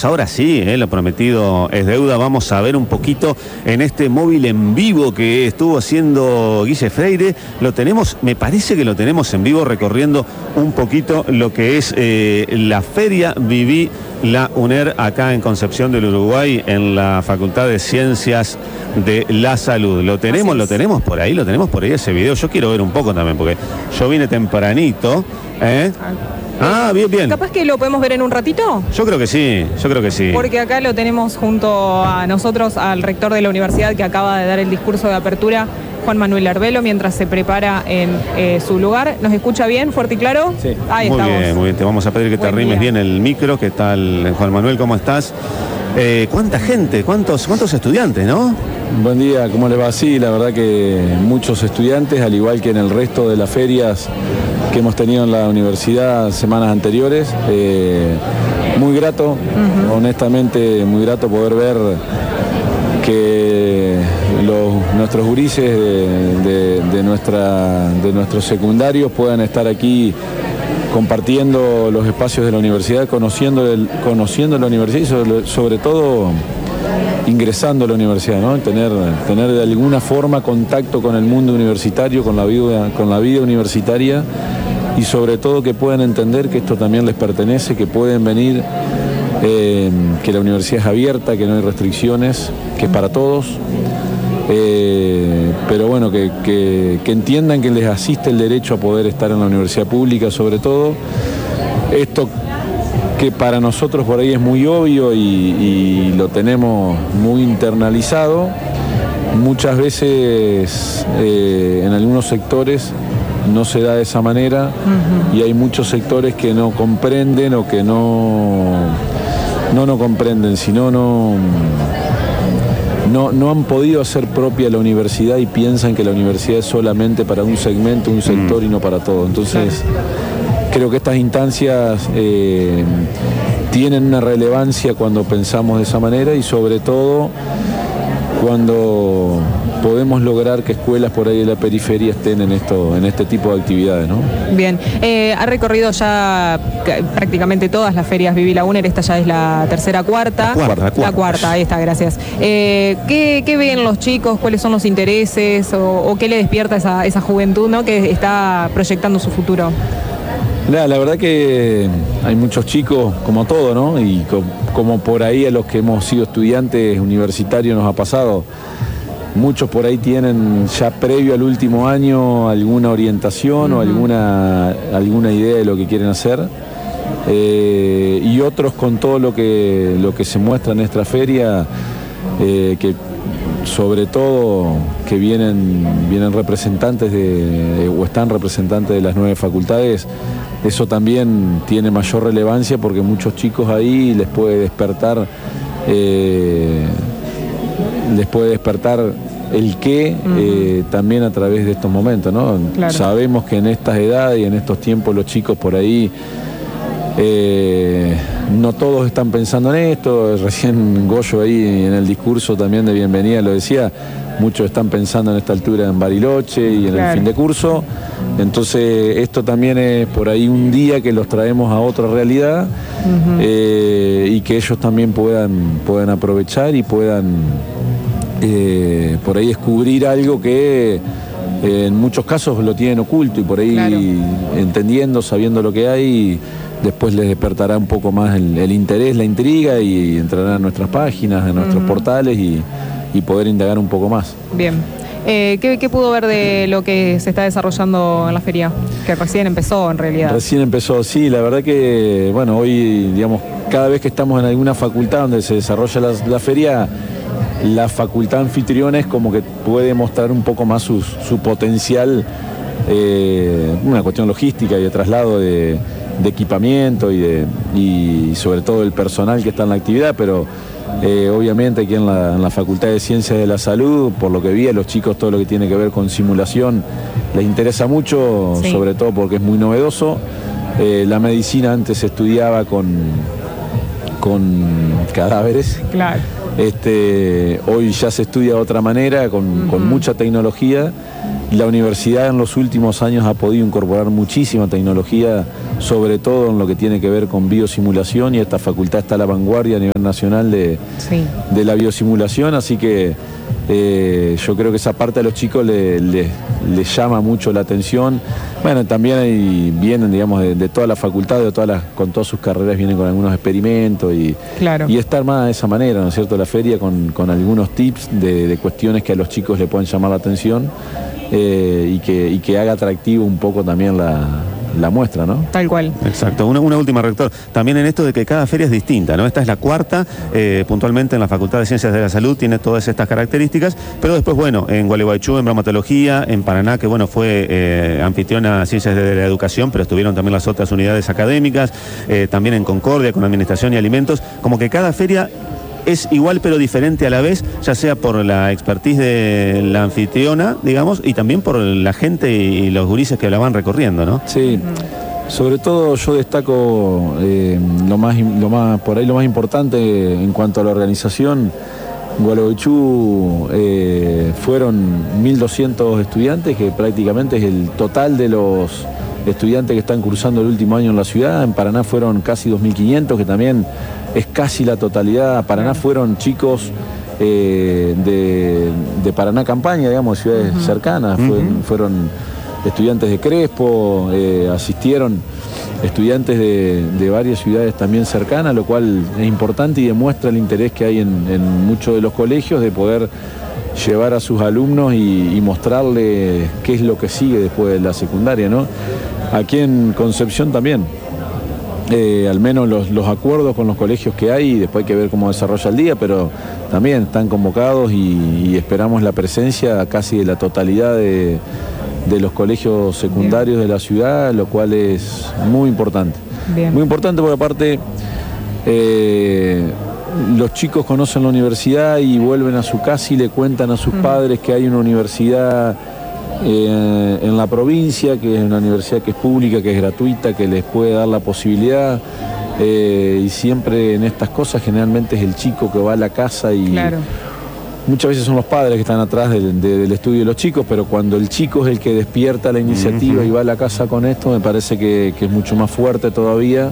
Vamos ahora sí, lo prometido es deuda. Vamos a ver un poquito en este móvil en vivo que estuvo haciendo Guille Freire. Lo tenemos, me parece que lo tenemos en vivo recorriendo un poquito lo que es la Feria Viví la UNER acá en Concepción del Uruguay, en la Facultad de Ciencias de la Salud. Lo tenemos por ahí ese video. Yo quiero ver un poco también, porque yo vine tempranito. Bien. ¿Capaz que lo podemos ver en un ratito? Yo creo que sí. Porque acá lo tenemos junto a nosotros, al rector de la universidad que acaba de dar el discurso de apertura, Juan Manuel Arbelo, mientras se prepara en su lugar. ¿Nos escucha bien, fuerte y claro? Sí. Ahí estamos. Muy bien. Te vamos a pedir que te arrimes bien el micro. ¿Qué tal, Juan Manuel? ¿Cómo estás? ¿Cuánta gente? ¿Cuántos estudiantes, no? Buen día, ¿cómo le va? Sí, la verdad que muchos estudiantes, al igual que en el resto de las ferias que hemos tenido en la universidad semanas anteriores. Muy grato, honestamente muy grato poder ver que nuestros gurises de nuestros secundarios puedan estar aquí compartiendo los espacios de la universidad, conociendo la universidad y sobre todo ingresando a la universidad, ¿no? Tener de alguna forma contacto con el mundo universitario, con la vida universitaria, y sobre todo que puedan entender que esto también les pertenece, que pueden venir, que la universidad es abierta, que no hay restricciones, que es para todos, pero bueno, que entiendan que les asiste el derecho a poder estar en la universidad pública, sobre todo esto que para nosotros por ahí es muy obvio y lo tenemos muy internalizado. Muchas veces en algunos sectores no se da de esa manera, y hay muchos sectores que no comprenden o que no comprenden, sino no han podido hacer propia la universidad y piensan que la universidad es solamente para un segmento, un sector y no para todo. Entonces, creo que estas instancias tienen una relevancia cuando pensamos de esa manera, y sobre todo cuando podemos lograr que escuelas por ahí de la periferia estén en este tipo de actividades, ¿no? Bien, ha recorrido ya prácticamente todas las ferias Viví la UNER, esta ya es la cuarta. La cuarta, ahí está, gracias. ¿Qué ven los chicos? ¿Cuáles son los intereses? ¿O qué le despierta esa juventud, ¿no?, que está proyectando su futuro? La verdad que hay muchos chicos, como todo, ¿no? Y como por ahí a los que hemos sido estudiantes universitarios nos ha pasado, muchos por ahí tienen ya previo al último año alguna orientación o alguna idea de lo que quieren hacer, y otros con todo lo que se muestra en esta feria, que sobre todo que vienen representantes o están representantes de las 9 facultades. Eso también tiene mayor relevancia porque muchos chicos ahí les puede despertar el qué, también a través de estos momentos, ¿no? Claro. Sabemos que en estas edades y en estos tiempos los chicos por ahí no todos están pensando en esto. Recién Goyo ahí en el discurso también de bienvenida lo decía, muchos están pensando en esta altura en Bariloche y en el fin de curso. Entonces esto también es por ahí un día que los traemos a otra realidad, y que ellos también puedan aprovechar y puedan por ahí descubrir algo que en muchos casos lo tienen oculto, y por ahí entendiendo, sabiendo lo que hay, después les despertará un poco más el interés, la intriga, y entrarán a nuestras páginas, a nuestros portales y poder indagar un poco más. Bien. ¿Qué pudo ver de lo que se está desarrollando en la feria? Que recién empezó, en realidad. Recién empezó, sí. La verdad que, bueno, hoy, digamos, cada vez que estamos en alguna facultad donde se desarrolla la feria, la facultad anfitriona es como que puede mostrar un poco más su potencial, una cuestión logística y de traslado de equipamiento y sobre todo el personal que está en la actividad, pero obviamente aquí en la Facultad de Ciencias de la Salud, por lo que vi, a los chicos todo lo que tiene que ver con simulación les interesa mucho, sobre todo porque es muy novedoso. La medicina antes se estudiaba con cadáveres. Claro. Hoy ya se estudia de otra manera, con mucha tecnología. La universidad en los últimos años ha podido incorporar muchísima tecnología sobre todo en lo que tiene que ver con biosimulación, y esta facultad está a la vanguardia a nivel nacional de la biosimulación, así que yo creo que esa parte a los chicos les llama mucho la atención. Bueno, también vienen, digamos, de todas las facultades, con todas sus carreras, vienen con algunos experimentos y está armada de esa manera, ¿no es cierto?, la feria con algunos tips de cuestiones que a los chicos le pueden llamar la atención, y que haga atractivo un poco también la muestra, ¿no? Tal cual. Exacto. Una última, rector. También en esto de que cada feria es distinta, ¿no? Esta es la cuarta, puntualmente en la Facultad de Ciencias de la Salud tiene todas estas características, pero después, bueno, en Gualeguaychú, en bromatología, en Paraná, que bueno, fue anfitriona a Ciencias de la Educación, pero estuvieron también las otras unidades académicas, también en Concordia, con Administración y Alimentos, como que cada feria es igual pero diferente a la vez, ya sea por la expertise de la anfitriona, digamos, y también por la gente y los gurises que la van recorriendo, ¿no? Sí, sobre todo yo destaco lo más importante en cuanto a la organización. Gualeguaychú fueron 1.200 estudiantes, que prácticamente es el total de los estudiantes que están cursando el último año en la ciudad. En Paraná fueron casi 2.500, que también es casi la totalidad. Paraná fueron chicos de Paraná Campaña, digamos, ciudades cercanas. Fueron estudiantes de Crespo, asistieron estudiantes de varias ciudades también cercanas, lo cual es importante y demuestra el interés que hay en muchos de los colegios de poder llevar a sus alumnos y mostrarles qué es lo que sigue después de la secundaria, ¿no? Aquí en Concepción también, al menos los acuerdos con los colegios que hay, después hay que ver cómo desarrolla el día, pero también están convocados y esperamos la presencia casi de la totalidad de los colegios secundarios de la ciudad, lo cual es muy importante. Muy importante porque aparte los chicos conocen la universidad y vuelven a su casa y le cuentan a sus padres que hay una universidad en la provincia, que es una universidad que es pública, que es gratuita, que les puede dar la posibilidad, y siempre en estas cosas generalmente es el chico que va a la casa y muchas veces son los padres que están atrás del estudio de los chicos, pero cuando el chico es el que despierta la iniciativa y va a la casa con esto, me parece que es mucho más fuerte todavía,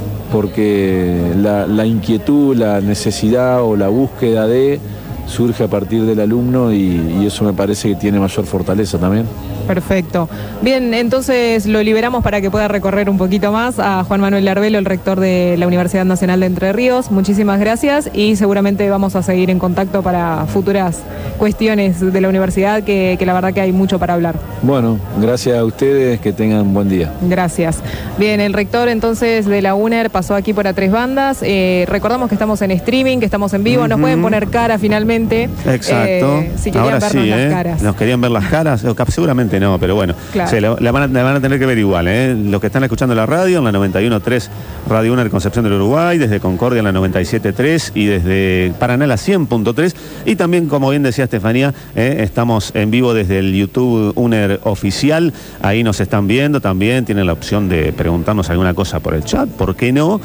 porque la inquietud, la necesidad o la búsqueda surge a partir del alumno y eso me parece que tiene mayor fortaleza también. Perfecto. Bien, entonces lo liberamos para que pueda recorrer un poquito más a Juan Manuel Arbelo, el rector de la Universidad Nacional de Entre Ríos. Muchísimas gracias y seguramente vamos a seguir en contacto para futuras cuestiones de la universidad, que la verdad que hay mucho para hablar. Bueno, gracias a ustedes, que tengan un buen día. Gracias. Bien, el rector entonces de la UNER pasó aquí por A Tres Bandas. Recordamos que estamos en streaming, que estamos en vivo, nos pueden poner cara finalmente. Exacto. Si querían ahora vernos las caras. Nos querían ver las caras, seguramente no, pero bueno, la van a tener que ver igual, ¿eh? Los que están escuchando la radio, en la 91.3 Radio UNER Concepción del Uruguay, desde Concordia en la 97.3 y desde Paraná la 100.3, y también, como bien decía Estefanía, estamos en vivo desde el YouTube UNER Oficial, ahí nos están viendo también, tienen la opción de preguntarnos alguna cosa por el chat, ¿por qué no?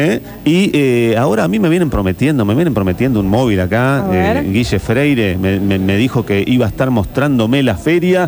Y ahora a mí me vienen prometiendo un móvil acá, Guille Freire me dijo que iba a estar mostrándome la feria,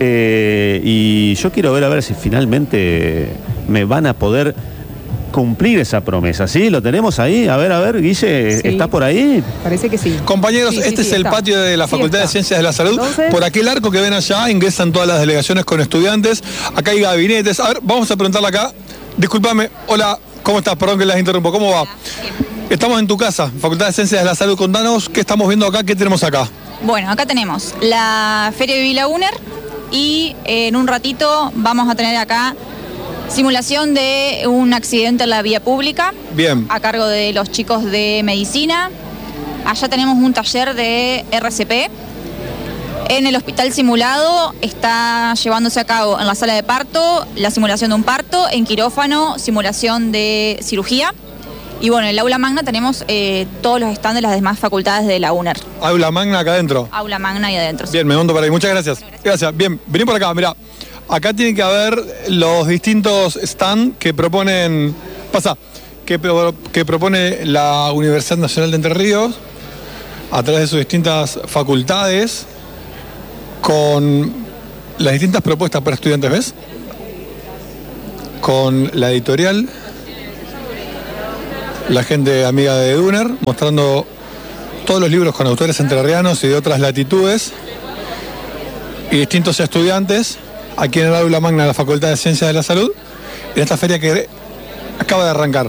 y yo quiero ver a ver si finalmente me van a poder cumplir esa promesa. ¿Sí? ¿Lo tenemos ahí? A ver, Guille, ¿está por ahí? Parece que sí. Compañeros, este es el patio de la Facultad de Ciencias de la Salud. Entonces, por aquel arco que ven allá ingresan todas las delegaciones con estudiantes. Acá hay gabinetes. A ver, vamos a preguntarle acá. Discúlpame. Hola, ¿cómo estás? Perdón que las interrumpo. ¿Cómo va? Estamos en tu casa, Facultad de Ciencias de la Salud. Contanos qué estamos viendo acá, qué tenemos acá. Bueno, acá tenemos la Feria Vivila UNER y en un ratito vamos a tener acá simulación de un accidente en la vía pública. Bien. A cargo de los chicos de medicina. Allá tenemos un taller de RCP. En el hospital simulado está llevándose a cabo en la sala de parto la simulación de un parto, en quirófano simulación de cirugía. Y bueno, en el aula magna tenemos todos los stands de las demás facultades de la UNER. Aula magna acá adentro. Aula magna ahí adentro. Sí. Bien, me monto por ahí. Muchas gracias. Gracias. Bien, vení por acá, mirá. Acá tiene que haber los distintos stands que proponen... que propone la Universidad Nacional de Entre Ríos a través de sus distintas facultades con las distintas propuestas para estudiantes, ¿ves? con la editorial, la gente amiga de Duner, mostrando todos los libros con autores entrerrianos y de otras latitudes, y distintos estudiantes aquí en el aula magna de la Facultad de Ciencias de la Salud, en esta feria que acaba de arrancar.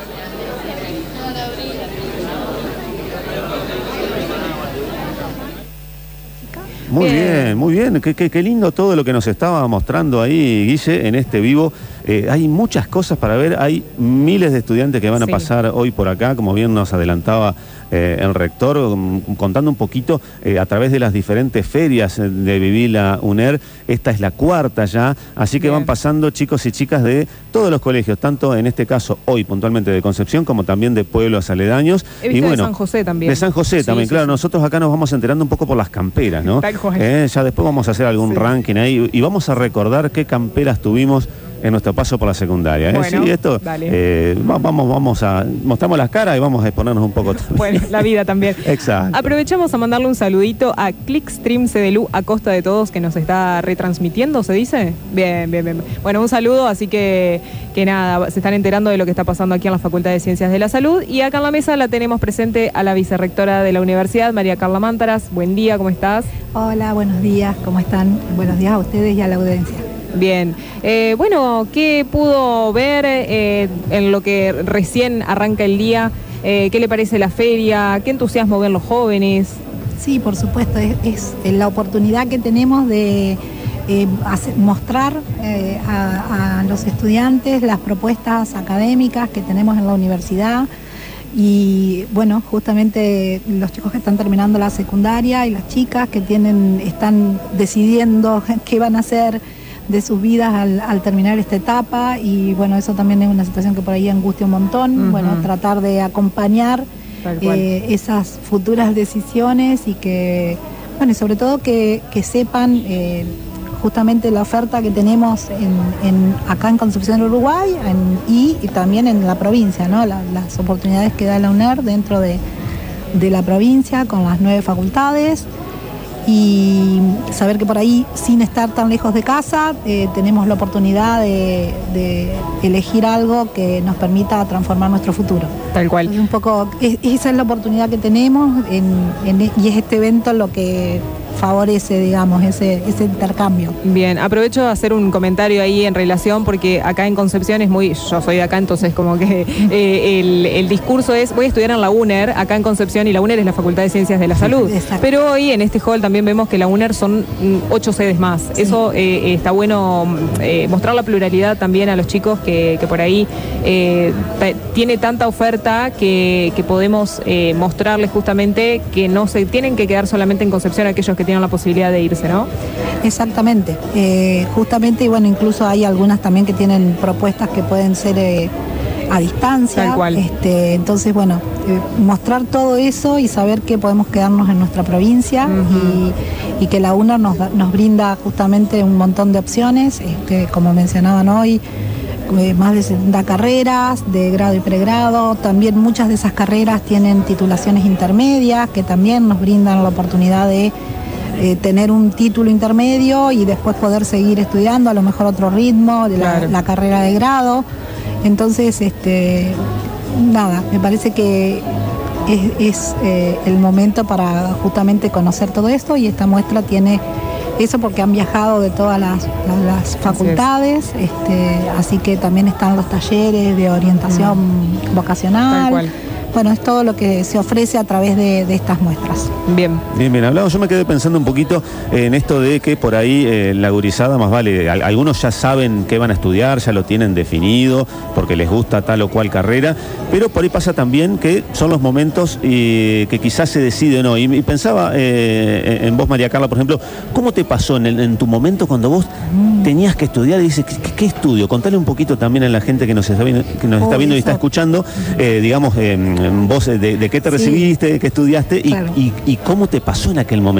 Muy bien. Qué lindo todo lo que nos estaba mostrando ahí, Guille, en este vivo. Hay muchas cosas para ver, hay miles de estudiantes que van a pasar hoy por acá, como bien nos adelantaba el rector, contando un poquito a través de las diferentes ferias de Vivila UNER. Esta es la cuarta ya, así que van pasando chicos y chicas de todos los colegios, tanto en este caso hoy puntualmente de Concepción, como también de pueblos aledaños. Y bueno, de San José también. De San José también, claro. Nosotros acá nos vamos enterando un poco por las camperas, ¿no? Ya después vamos a hacer algún ranking ahí y vamos a recordar qué camperas tuvimos en nuestro paso por la secundaria. Bueno, sí, esto, vamos a mostramos las caras y vamos a exponernos un poco también. Bueno, la vida también. Exacto. Aprovechamos a mandarle un saludito a Clickstream CDLU a costa de todos, que nos está retransmitiendo, ¿se dice? Bien. Bueno, un saludo, así que nada, se están enterando de lo que está pasando aquí en la Facultad de Ciencias de la Salud. Y acá en la mesa la tenemos presente a la vicerrectora de la universidad, María Carla Mántaras. Buen día, ¿cómo estás? Hola, buenos días, ¿cómo están? Buenos días a ustedes y a la audiencia. Bien, bueno, ¿qué pudo ver en lo que recién arranca el día? ¿Qué le parece la feria? ¿Qué entusiasmo ven los jóvenes? Sí, por supuesto, es la oportunidad que tenemos de mostrar a los estudiantes las propuestas académicas que tenemos en la universidad. Y bueno, justamente los chicos que están terminando la secundaria y las chicas que están decidiendo qué van a hacer de sus vidas al terminar esta etapa, y bueno, eso también es una situación que por ahí angustia un montón. Bueno, tratar de acompañar esas futuras decisiones y que, bueno, y sobre todo que sepan justamente la oferta que tenemos acá en Concepción del Uruguay y también en la provincia, ¿no? Las oportunidades que da la UNER dentro de la provincia con las 9 facultades. Y saber que por ahí, sin estar tan lejos de casa, tenemos la oportunidad de elegir algo que nos permita transformar nuestro futuro. Tal cual. Entonces, un poco, esa es la oportunidad que tenemos y es este evento lo que favorece, digamos, ese intercambio. Bien, aprovecho de hacer un comentario ahí en relación, porque acá en Concepción es muy, yo soy de acá, entonces como que el discurso es, voy a estudiar en la UNER, acá en Concepción, y la UNER es la Facultad de Ciencias de la Salud. Exacto. Pero hoy en este hall también vemos que la UNER son 8 sedes más. Sí. Eso está bueno, mostrar la pluralidad también a los chicos que por ahí tiene tanta oferta que podemos mostrarles justamente que no se tienen que quedar solamente en Concepción aquellos que tienen la posibilidad de irse, ¿no? Exactamente, justamente, y bueno, incluso hay algunas también que tienen propuestas que pueden ser a distancia. Tal cual. Entonces, bueno, mostrar todo eso y saber que podemos quedarnos en nuestra provincia y que la UNER nos brinda justamente un montón de opciones, como mencionaban hoy, más de 70 carreras de grado y pregrado. También muchas de esas carreras tienen titulaciones intermedias que también nos brindan la oportunidad de tener un título intermedio y después poder seguir estudiando a lo mejor otro ritmo de la carrera de grado. Entonces, nada, me parece que es el momento para justamente conocer todo esto, y esta muestra tiene eso porque han viajado de todas las facultades, así que también están los talleres de orientación vocacional. Tal cual. Bueno, es todo lo que se ofrece a través de estas muestras. Bien. Bien hablado. Yo me quedé pensando un poquito en esto de que por ahí la gurizada, más vale, algunos ya saben qué van a estudiar, ya lo tienen definido, porque les gusta tal o cual carrera, pero por ahí pasa también que son los momentos que quizás se deciden hoy. Y pensaba en vos, María Carla, por ejemplo, ¿cómo te pasó en tu momento cuando vos tenías que estudiar y dices, ¿qué estudio? Contale un poquito también a la gente que nos está viendo y está escuchando, digamos, vos de qué te recibiste, qué estudiaste y cómo te pasó en aquel momento.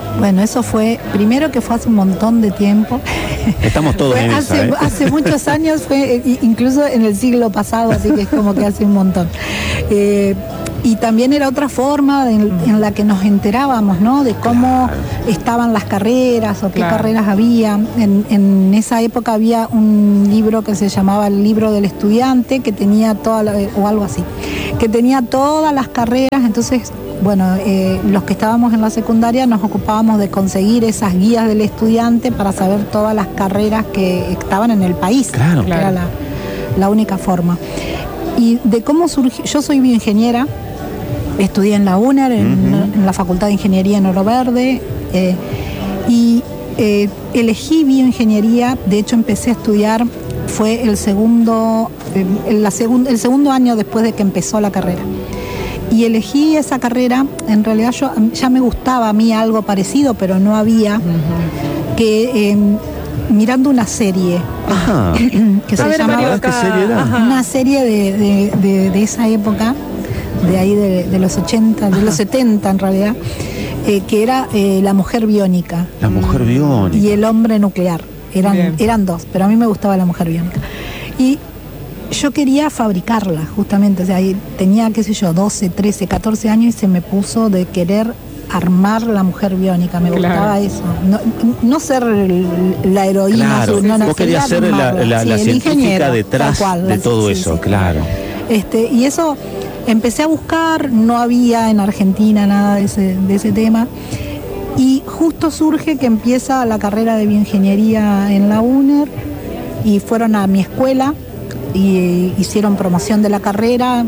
Bueno, eso fue, primero que fue hace un montón de tiempo. Estamos todos en esa, hace muchos años, fue incluso en el siglo pasado, así que es como que hace un montón. Y también era otra forma en la que nos enterábamos, ¿no? De cómo estaban las carreras o qué carreras había. En esa época había un libro que se llamaba el libro del estudiante, que tenía o algo así, que tenía todas las carreras. Entonces, bueno, los que estábamos en la secundaria nos ocupábamos de conseguir esas guías del estudiante para saber todas las carreras que estaban en el país. Claro, que era la única forma. Y de cómo surgió, yo soy bioingeniera, estudié en la UNER, en la Facultad de Ingeniería en Oro Verde, y elegí bioingeniería. De hecho empecé a estudiar, fue el segundo año después de que empezó la carrera. Y elegí esa carrera, en realidad ya me gustaba a mí algo parecido, pero no había, que mirando una serie que se llamaba, ¿qué serie era? Una serie de esa época, de ahí de los 80, de los 70 en realidad, que era La Mujer Biónica. La Mujer Biónica. Y El Hombre Nuclear. Eran dos, pero a mí me gustaba La Mujer Biónica. Y yo quería fabricarla, justamente. O sea, tenía, qué sé yo, 12, 13, 14 años y se me puso de querer armar La Mujer Biónica. Me gustaba eso. No ser la heroína. Claro, vos querías ser la científica detrás de todo eso, claro. Y eso empecé a buscar, no había en Argentina nada de ese tema. Y justo surge que empieza la carrera de bioingeniería en la UNER y fueron a mi escuela y hicieron promoción de la carrera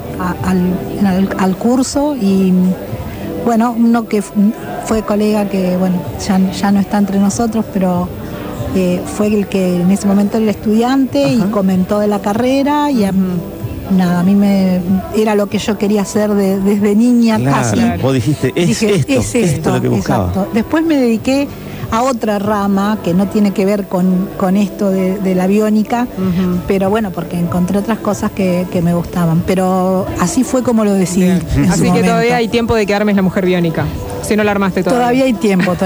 al curso. Y bueno, uno que fue colega que bueno ya no está entre nosotros, pero fue el que en ese momento era el estudiante y comentó de la carrera y nada, a mí era lo que yo quería hacer desde niña, casi. Vos dijiste, es esto lo que buscaba. Exacto. Después me dediqué a otra rama que no tiene que ver con esto de la biónica, pero bueno, porque encontré otras cosas que me gustaban. Pero así fue como lo decidí. Así que todavía hay tiempo de que armes La Mujer Biónica, si no la armaste todavía. Todavía hay tiempo.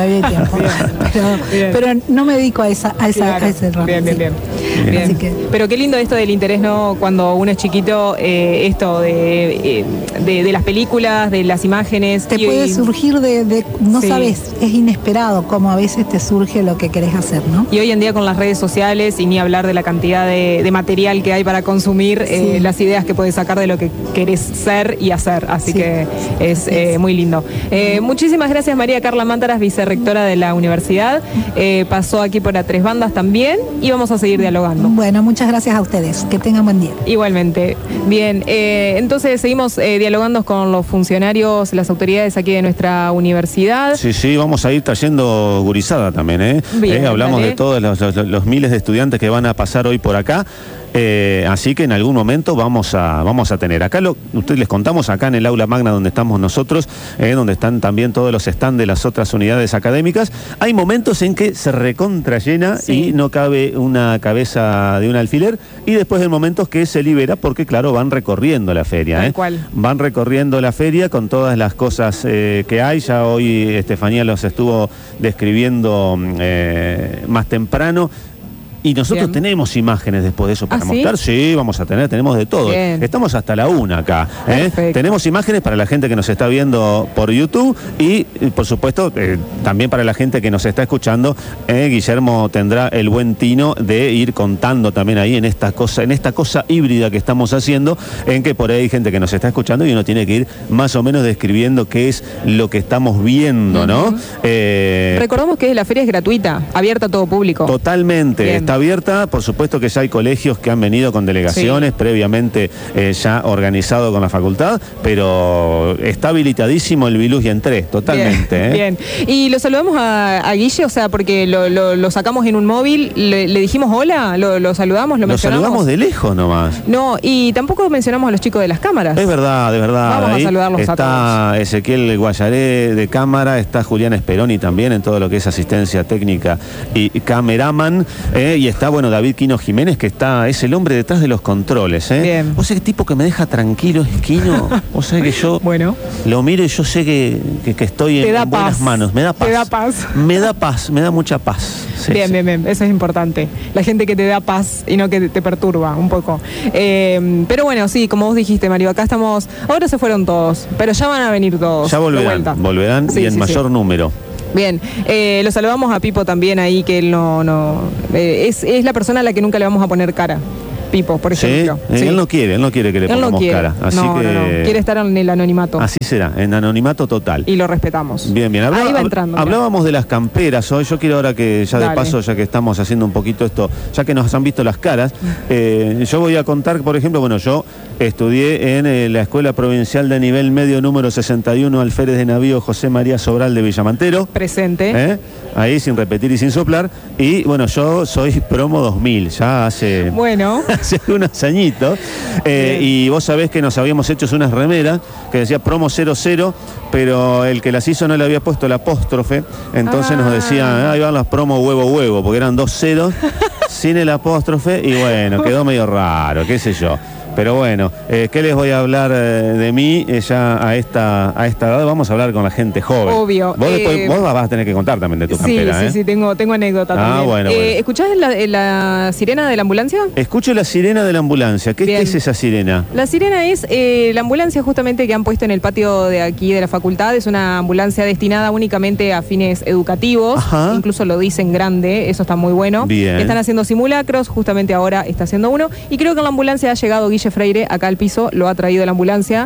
pero no me dedico a ese ramo. Bien. Así que, pero qué lindo esto del interés, ¿no? Cuando uno es chiquito, esto de las películas, de las imágenes. Te puede surgir no sabes, es inesperado cómo a veces te surge lo que querés hacer, ¿no? Y hoy en día con las redes sociales, y ni hablar de la cantidad de material que hay para consumir, las ideas que podés sacar de lo que querés ser y hacer. Así que es muy lindo. Muchísimas gracias, María Carla Mántaras, vicerrectora de la universidad. Pasó aquí por A Tres Bandas también y vamos a seguir dialogando. Bueno, muchas gracias a ustedes. Que tengan buen día. Igualmente. Bien, entonces seguimos dialogando con los funcionarios, las autoridades aquí de nuestra universidad. Sí, vamos a ir trayendo gurizada también, Bien, hablamos de todos los miles de estudiantes que van a pasar hoy por acá. Así que en algún momento vamos a tener acá, ustedes les contamos acá en el aula magna donde estamos nosotros, donde están también todos los stands de las otras unidades académicas. Hay momentos en que se recontrallena y no cabe una cabeza de un alfiler, y después hay momentos que se libera porque claro, van recorriendo la feria. Tal cual. Van recorriendo la feria con todas las cosas que hay. Ya hoy Estefanía los estuvo describiendo más temprano. Y nosotros tenemos imágenes después de eso para mostrar. Sí, vamos a tenemos de todo. Bien. Estamos hasta la 1 acá. Tenemos imágenes para la gente que nos está viendo por YouTube y por supuesto también para la gente que nos está escuchando. Guillermo tendrá el buen tino de ir contando también ahí en esta cosa híbrida que estamos haciendo, en que por ahí hay gente que nos está escuchando y uno tiene que ir más o menos describiendo qué es lo que estamos viendo, ¿no? Recordamos que la feria es gratuita, abierta a todo público. Totalmente. Bien. Está abierta, por supuesto que ya hay colegios que han venido con delegaciones previamente ya organizado con la facultad, pero está habilitadísimo el Vilus y entré, totalmente. Bien. Y lo saludamos a Guille, o sea, porque lo sacamos en un móvil, le dijimos hola, lo saludamos, lo mencionamos. Lo saludamos de lejos nomás. No, y tampoco mencionamos a los chicos de las cámaras. Es verdad, de verdad. Vamos ahí a saludarlos a todos. Está Ezequiel Guayaré de cámara, está Julián Esperoni también en todo lo que es asistencia técnica y cameraman, Y está, bueno, David Quino Jiménez, que es el hombre detrás de los controles, ¿eh? Bien. Vos sabés, tipo que me deja tranquilo es Quino. Vos sabés que yo lo miro y yo sé que estoy en buenas manos. Me da paz. Te da paz. Me da paz, me da mucha paz. Sí, bien, sí. bien, eso es importante. La gente que te da paz y no que te perturba un poco. Pero bueno, sí, como vos dijiste, Mario, acá estamos. Ahora se fueron todos, pero ya van a venir todos. Ya volverán sí, y en mayor número. Bien, lo saludamos a Pipo también ahí, que él es la persona a la que nunca le vamos a poner cara. Pipo, por ejemplo. Sí. Él no quiere que le pongamos cara. Así no, quiere estar en el anonimato. Así será, en anonimato total. Y lo respetamos. Bien. Ahí va entrando. Hablábamos de las camperas hoy. Yo quiero ahora que ya de paso, ya que estamos haciendo un poquito esto, ya que nos han visto las caras, yo voy a contar, por ejemplo, bueno, yo estudié en la Escuela Provincial de Nivel Medio número 61 Alférez de Navío José María Sobral de Villamantero. Presente. Ahí sin repetir y sin soplar. Y bueno, yo soy promo 2000, ya hace unos añitos. Y vos sabés que nos habíamos hecho unas remeras que decía promo 00, pero el que las hizo no le había puesto el apóstrofe. Entonces nos decía, ahí van las promo huevo, porque eran 2 ceros sin el apóstrofe. Y bueno, quedó medio raro, qué sé yo. Pero bueno, ¿qué les voy a hablar de mí ya a esta edad? Vamos a hablar con la gente joven. Obvio. Vos vas a tener que contar también de tu campera. Sí, tengo anécdota también. Bueno. ¿Escuchás la sirena de la ambulancia? Escucho la sirena de la ambulancia. ¿Qué es esa sirena? La sirena es la ambulancia justamente que han puesto en el patio de aquí de la facultad. Es una ambulancia destinada únicamente a fines educativos. Ajá. Incluso lo dicen grande, eso está muy bueno. Bien. Están haciendo simulacros, justamente ahora está haciendo uno. Y creo que en la ambulancia ha llegado Guille Freire, acá al piso, lo ha traído la ambulancia.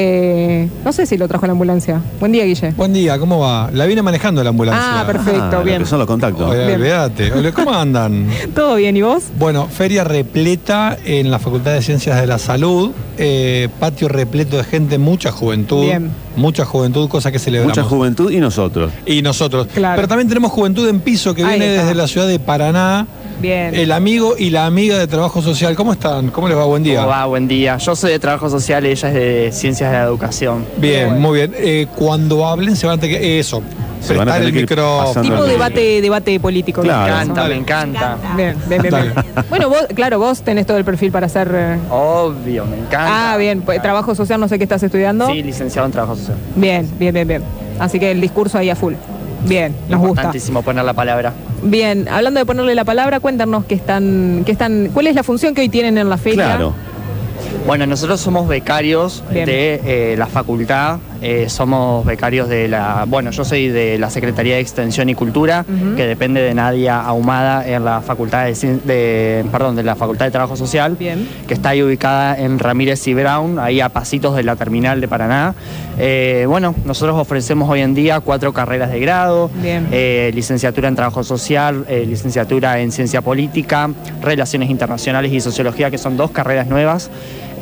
No sé si lo trajo la ambulancia. Buen día, Guille. Buen día, ¿cómo va? La vine manejando la ambulancia. Ah, perfecto, bien. Son los contactos. Olvídate. ¿Cómo andan? Todo bien, ¿y vos? Bueno, feria repleta en la Facultad de Ciencias de la Salud, patio repleto de gente, mucha juventud. Bien. Mucha juventud, cosa que celebramos. Mucha juventud y nosotros. Claro. Pero también tenemos juventud en piso que viene desde la ciudad de Paraná. Bien. El amigo y la amiga de Trabajo Social. ¿Cómo están? ¿Cómo les va? Buen día. ¿Cómo va? Buen día. Yo soy de Trabajo Social, ella es de Ciencias de la Educación. Bien, muy bien. Cuando hablen se van a tener que... Eso. Se van a tener el micrófono. Tipo debate político. Claro. Me encanta. Bien. Bueno, vos tenés todo el perfil para hacer... Obvio, me encanta. Ah, bien. Trabajo social, no sé qué estás estudiando. Sí, licenciado en Trabajo Social. Bien. Así que el discurso ahí a full. Bien, nos gusta. Importantísimo poner la palabra. Bien, hablando de ponerle la palabra, cuéntanos ¿cuál es la función que hoy tienen en la feria? Claro. Bueno, nosotros somos becarios de la facultad, somos becarios de yo soy de la Secretaría de Extensión y Cultura, que depende de Nadia Ahumada en la Facultad de la Facultad de Trabajo Social, que está ahí ubicada en Ramírez y Brown, ahí a pasitos de la terminal de Paraná. Nosotros ofrecemos hoy en día 4 carreras de grado, licenciatura en Trabajo Social, licenciatura en Ciencia Política, Relaciones Internacionales y Sociología, que son 2 carreras nuevas.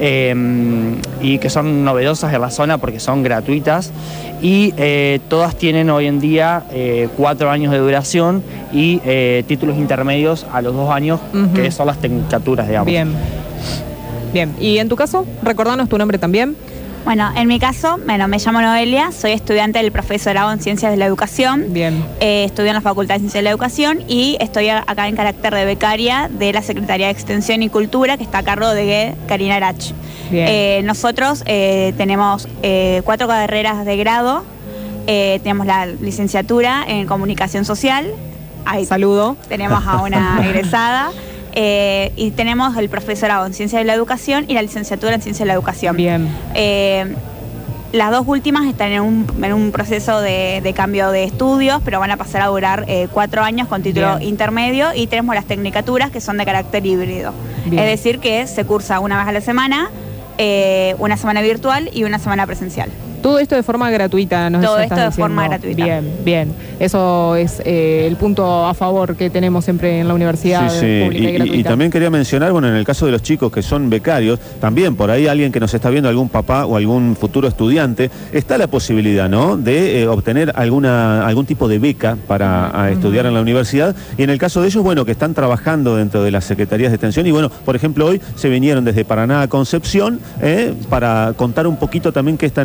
Y que son novedosas en la zona porque son gratuitas y todas tienen hoy en día 4 años de duración y títulos intermedios a los 2 años, que son las tecnicaturas, digamos. Bien. ¿Y en tu caso? Recordanos tu nombre también. Bueno, en mi caso, me llamo Noelia, soy estudiante del profesorado en Ciencias de la Educación. Bien. Estudio en la Facultad de Ciencias de la Educación y estoy acá en carácter de becaria de la Secretaría de Extensión y Cultura, que está a cargo de Karina Arach. Bien. Nosotros tenemos 4 carreras de grado, tenemos la licenciatura en Comunicación Social. Ahí. Saludo. Tenemos a una egresada. Y tenemos el profesorado en Ciencias de la Educación y la licenciatura en Ciencias de la Educación. Bien. Las 2 últimas están en un proceso de cambio de estudios, pero van a pasar a durar 4 años con título intermedio, y tenemos las tecnicaturas que son de carácter híbrido. Bien. Es decir, que se cursa una vez a la semana, una semana virtual y una semana presencial. Todo esto de forma gratuita, ¿no? Todo esto de forma gratuita. Bien. Eso es el punto a favor que tenemos siempre en la universidad pública y gratuita. Y también quería mencionar, en el caso de los chicos que son becarios, también por ahí alguien que nos está viendo, algún papá o algún futuro estudiante, está la posibilidad, ¿no?, de obtener algún tipo de beca para estudiar en la universidad. Y en el caso de ellos, que están trabajando dentro de las secretarías de extensión. Y por ejemplo, hoy se vinieron desde Paraná a Concepción para contar un poquito también qué están estudiando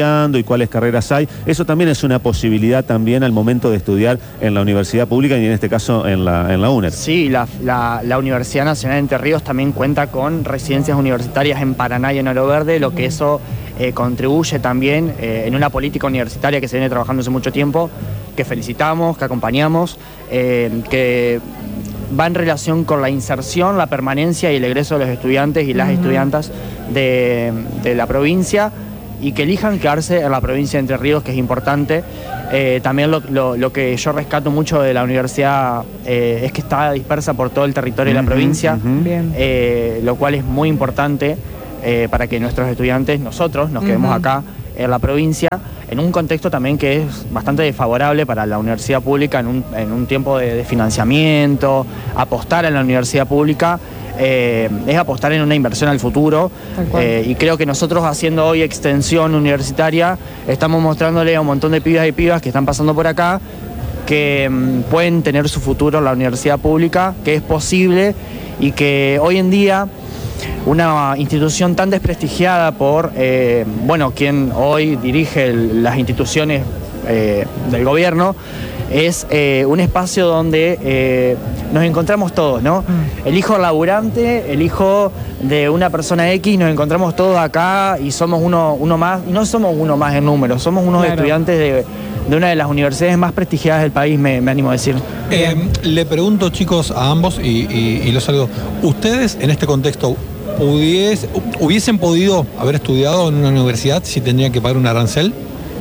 estudiando y cuáles carreras hay. Eso también es una posibilidad también al momento de estudiar en la universidad pública y en este caso en la UNER. Sí, la Universidad Nacional de Entre Ríos también cuenta con residencias universitarias en Paraná y en Oro Verde, lo que eso contribuye también en una política universitaria que se viene trabajando hace mucho tiempo, que felicitamos, que acompañamos, que va en relación con la inserción, la permanencia y el egreso de los estudiantes y las estudiantas de la provincia y que elijan quedarse en la provincia de Entre Ríos, que es importante. También lo que yo rescato mucho de la universidad es que está dispersa por todo el territorio de la provincia, lo cual es muy importante para que nuestros estudiantes, nosotros, nos quedemos acá en la provincia, en un contexto también que es bastante desfavorable para la universidad pública en un tiempo de financiamiento. Apostar en la universidad pública es apostar en una inversión al futuro, y creo que nosotros, haciendo hoy extensión universitaria, estamos mostrándole a un montón de pibas y pibas que están pasando por acá que pueden tener su futuro en la universidad pública, que es posible, y que hoy en día una institución tan desprestigiada por, quien hoy dirige las instituciones del gobierno, es un espacio donde nos encontramos todos, ¿no? El hijo laburante, el hijo de una persona X, nos encontramos todos acá y somos uno más, y no somos uno más en número, somos unos estudiantes de una de las universidades más prestigiadas del país, me animo a decir. Le pregunto, chicos, a ambos, y los saludo. ¿Ustedes en este contexto hubiesen podido haber estudiado en una universidad si tendrían que pagar un arancel?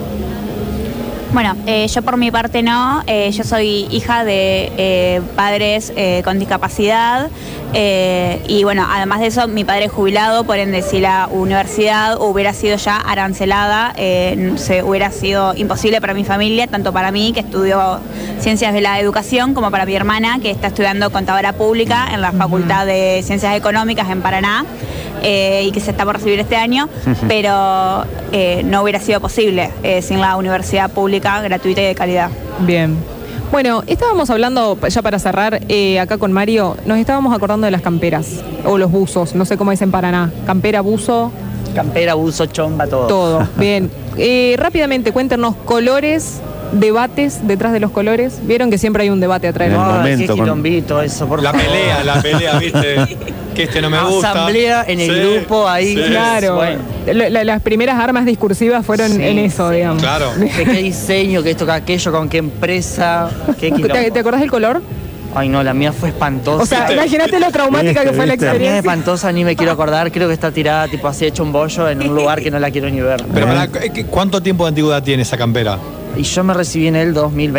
Bueno, yo por mi parte no. Yo soy hija de padres con discapacidad, y bueno, además de eso, mi padre es jubilado, por ende, si la universidad hubiera sido ya arancelada, se hubiera sido imposible para mi familia, tanto para mí, que estudio Ciencias de la Educación, como para mi hermana, que está estudiando Contadora Pública en la Facultad de Ciencias Económicas en Paraná, y que se está por recibir este año, pero no hubiera sido posible sin la universidad pública gratuita y de calidad. Bien. Bueno, estábamos hablando, ya para cerrar, acá con Mario, nos estábamos acordando de las camperas, o los buzos, no sé cómo es en Paraná. Campera, buzo. Campera, buzo, chomba, todo. Todo, bien. Rápidamente, cuéntenos colores, debates detrás de los colores. Vieron que siempre hay un debate atrás. Qué quilombito eso, por favor. La pelea, ¿viste? Que no me gusta. Asamblea en el grupo ahí. Sí. Claro. Bueno. Las primeras armas discursivas fueron en eso, digamos. Claro. ¿Qué diseño, qué esto, qué aquello, con qué empresa, qué quilombo? ¿Te acordás del color? Ay, no, la mía fue espantosa. O sea, imagínate lo traumática que fue la experiencia. La mía es espantosa, ni me quiero acordar. Creo que está tirada, tipo así, hecho un bollo en un lugar que no la quiero ni ver. Pero ¿cuánto tiempo de antigüedad tiene esa campera? Y yo me recibí en el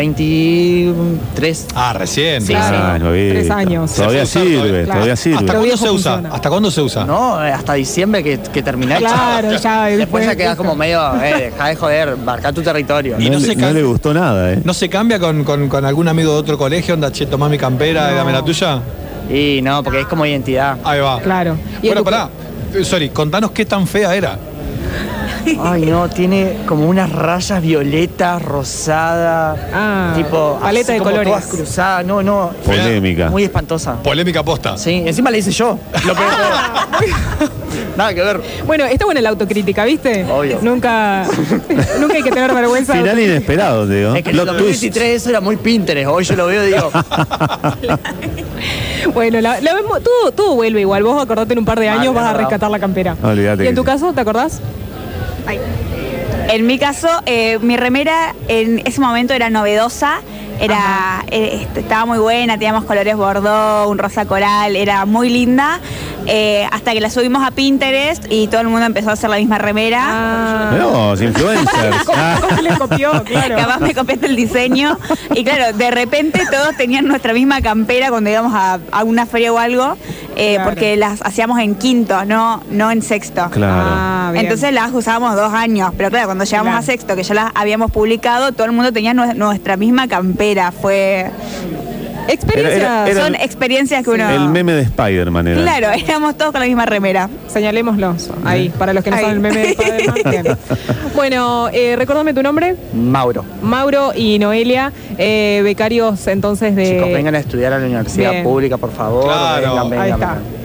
2023. Ah, recién. Sí, claro, 3 años. Todavía sirve, todavía sirve. ¿Hasta cuándo se usa? ¿Hasta cuándo se usa? No, hasta diciembre que terminé. Claro, ya. Después ya quedás como medio, dejá de joder, marcá tu territorio. Y no le gustó nada, ¿No se cambia con algún amigo de otro colegio? Onda, che, tomá mi campera y dame la tuya. Y no, porque es como identidad. Ahí va. Claro. Bueno, pará. Contanos qué tan fea era. Ay, no, tiene como unas rayas violetas, rosadas, tipo paleta de como colores. Todas cruzadas, no. Polémica. Muy espantosa. Polémica posta. Sí, encima le hice yo. Lo peor. Nada que ver. Bueno, está buena la autocrítica, ¿viste? Obvio. Nunca hay que tener vergüenza. Final inesperado, digo. Es que en el 2023 eso era muy Pinterest. Hoy yo lo veo y digo. Bueno, todo vuelve igual. Vos acordate en un par de años vas a rescatar la campera. Olvídate. ¿Y en tu caso, te acordás? Ay. En mi caso, mi remera en ese momento era novedosa, estaba muy buena, teníamos colores bordó, un rosa coral, era muy linda, hasta que la subimos a Pinterest y todo el mundo empezó a hacer la misma remera. No, influencers. Le copió, claro. Capaz me copiaste el diseño y claro, de repente todos tenían nuestra misma campera cuando íbamos a una feria o algo, claro. Porque las hacíamos en quinto, no en sexto. Claro. Entonces las usábamos 2 años, pero claro, cuando llegamos a sexto, que ya las habíamos publicado, todo el mundo tenía nuestra misma campera. Fue... Son experiencias que uno... El meme de Spider-Man era. Claro, éramos todos con la misma remera. Señalémoslos ahí, para los que no saben el meme de Spider-Man. Bueno, recordame tu nombre. Mauro y Noelia, becarios entonces de... Chicos, vengan a estudiar a la universidad pública, por favor. Claro. Ahí está.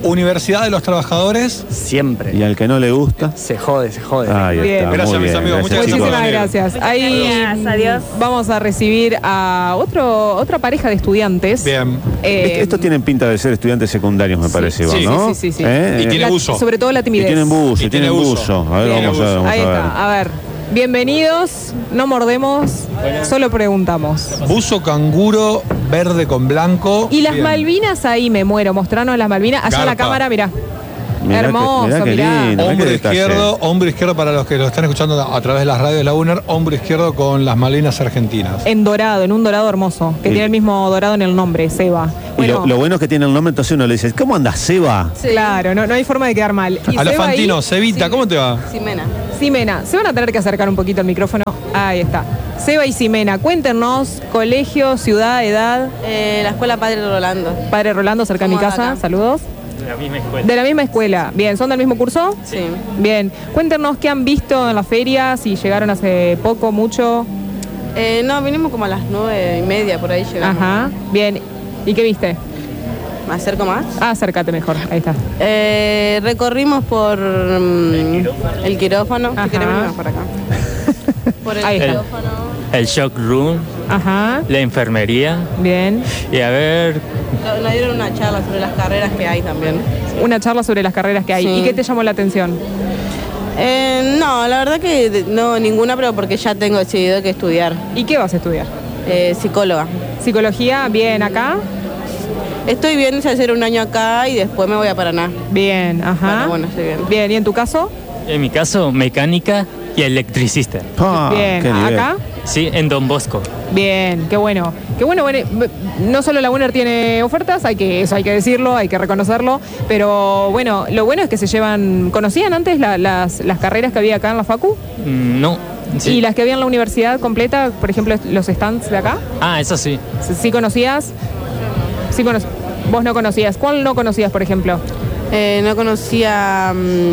Universidad de los Trabajadores. Siempre. Y al que no le gusta, Se jode. ahí Bien. está. Gracias, muy mis bien, amigos. Muchas chicos. Muchísimas gracias. Ahí Gracias, adiós. vamos a recibir a otra pareja de estudiantes. Bien. Estos tienen pinta de ser estudiantes secundarios, me parece, Iván, sí, ¿no? sí. Y tiene buzo. Sobre todo la Y timidez. tienen buzo, Y y tienen tiene buzo. buzo. A ver, Bien. vamos a ver, vamos Ahí a ver. está. A ver, bienvenidos. No mordemos, solo preguntamos. Buzo canguro verde con blanco. Y las Bien. Malvinas ahí me muero, mostrarnos las Malvinas. Allá en la Garpa. cámara, mirá. Mirá que- Hermoso, mirá qué mirá. lindo, mirá qué Hombro detalle. hombro izquierdo para los que lo están escuchando a través de las radios de la UNER, hombro izquierdo con las Malvinas argentinas. En dorado, en un dorado hermoso, que Sí. tiene el mismo dorado en el nombre, Seba. Y lo bueno es que tiene el nombre, entonces uno le dice, ¿cómo andas, Seba? Claro, no hay forma de quedar mal. Y A los Seba ahí- Fantino, Cevita, ¿cómo te va? Simena, se van a tener que acercar un poquito al micrófono. Ahí está. Seba y Simena, cuéntenos, colegio, ciudad, edad. La escuela Padre Rolando. Padre Rolando, cerca de mi Somos de casa, acá. saludos. De la misma escuela. De la misma escuela. Bien, ¿son del mismo curso? Sí. Bien. Cuéntenos qué han visto en las ferias, si llegaron hace poco, mucho. No, vinimos como a las 9:30, por ahí llegamos. Ajá. Bien. ¿Y qué viste? ¿Me acerco más? Ah, acércate mejor. Ahí está. Recorrimos por el quirófano. Ajá. Si querés venir más para acá. Por el Ahí está. quirófano. El shock room, Ajá. la enfermería Bien. y a ver, Nos dieron una charla sobre las carreras que hay también. Una charla sobre las carreras que hay. Sí. ¿Y qué te llamó la atención? No, la verdad que no, ninguna, pero porque ya tengo decidido que estudiar. ¿Y qué vas a estudiar? Psicóloga. Psicología, bien, acá. Estoy bien de hacer un año acá y después me voy a Paraná. Bien, ajá. Bueno, estoy bien. Bien, ¿y en tu caso? en mi caso, mecánica y electricista. Bien, qué nivel. ¿acá? Sí, en Don Bosco. Bien, qué bueno. Qué bueno, no solo la UNER tiene ofertas, eso hay que decirlo, hay que reconocerlo, pero bueno, lo bueno es que se llevan. ¿Conocían antes las carreras que había acá en la Facu? No. Sí. ¿Y las que había en la universidad completa, por ejemplo, los stands de acá? Ah, eso sí. ¿Sí conocías? Sí vos no conocías. ¿Cuál no conocías, por ejemplo? No conocía.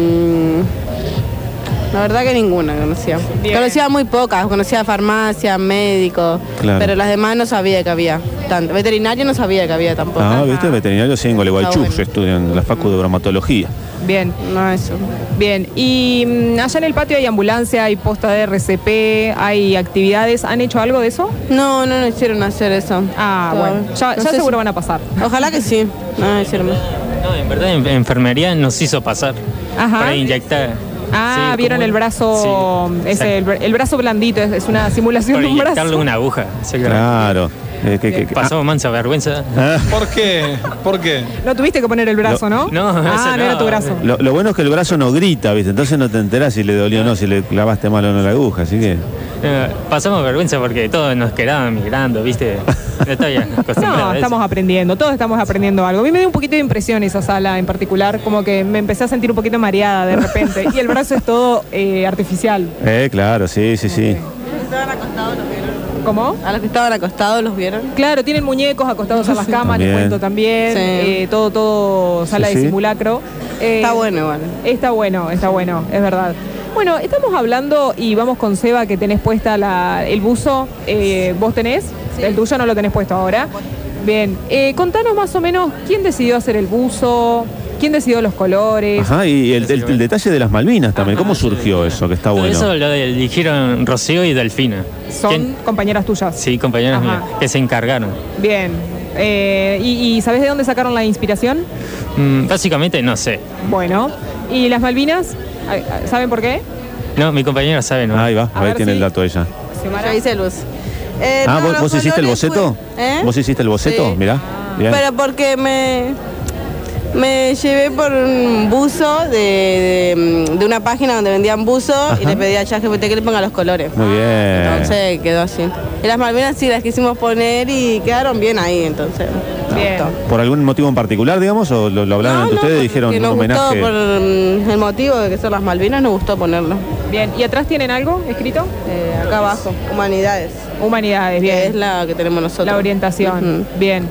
La verdad que ninguna conocía. Bien. Conocía muy pocas, conocía farmacia, médico, Claro. pero las demás no sabía que había tanto. Veterinario no sabía que había tampoco. Ah, viste, veterinario sí en Gualeguaychú, bueno. yo estudio en la Facu de Bromatología. Bien. No, eso. Bien, y allá en el patio hay ambulancia, hay posta de RCP, hay actividades. ¿Han hecho algo de eso? No hicieron hacer eso. Ah, bueno, ya No sé seguro si- van a pasar. Ojalá que sí. No hicieron más. No, en verdad, en enfermería nos hizo pasar Ajá. para inyectar. Ah, Sí, vieron como- el brazo, Sí, ese, exacto. el brazo blandito, es una simulación Para de un inyectarle brazo. una aguja. Sí, Claro. Pasó mansa vergüenza. ¿Por qué? ¿Por qué? No tuviste que poner el brazo, ¿no? No, ah, ese no era tu brazo. Lo bueno es que el brazo no grita, ¿viste? Entonces no te enterás si le dolió o no, si le clavaste mal o no la aguja, así que... Pasamos vergüenza porque todos nos quedaban migrando, ¿viste? No estoy acostumbrado No, a eso. estamos aprendiendo, todos estamos aprendiendo algo. A mí me dio un poquito de impresión esa sala en particular, como que me empecé a sentir un poquito mareada de repente. Y el brazo es todo artificial. Claro, sí. Estaban acostados, los vieron. ¿Cómo? A los que estaban acostados, los vieron. Claro, tienen muñecos acostados en las camas, les También. cuento también. Sí. Todo sala Sí, de sí. simulacro. Está bueno igual. Está bueno, es verdad. Bueno, estamos hablando y vamos con Seba, que tenés puesta el buzo. ¿Vos tenés? Sí. El tuyo no lo tenés puesto ahora. Bien. Contanos más o menos quién decidió hacer el buzo, quién decidió los colores. Ajá, y el detalle de las Malvinas también, ¿cómo surgió eso? Que está Todo bueno. eso lo eligieron Rocío y Delfina. Son ¿Quién? compañeras tuyas. Sí, compañeras Ajá. mías, que se encargaron. Bien. ¿Y sabés de dónde sacaron la inspiración? Básicamente no sé. Bueno. ¿Y las Malvinas? ¿Saben por qué? No, mi compañera sabe, ¿no? Ahí va, a ver, ver tiene si- el dato ella. Yo hice luz. Ah, no, los ¿vos hiciste el colores boceto? fue- ¿Vos hiciste el boceto? Sí. Mirá. Bien. Pero porque me llevé por un buzo de una página donde vendían buzos y Ajá. le pedí a ChatGPT que le ponga los colores. Muy bien. Entonces quedó así. Y las Malvinas sí las quisimos poner y quedaron bien ahí, entonces. me Bien. gustó. ¿Por algún motivo en particular, digamos? ¿O lo hablaron entre ustedes y dijeron que un nos homenaje? gustó por el motivo de que son las Malvinas, nos gustó ponerlo. Bien. ¿Y atrás tienen algo escrito? Acá abajo, humanidades, Humanidades, que es bien. la que tenemos nosotros. La orientación, Ujú. bien.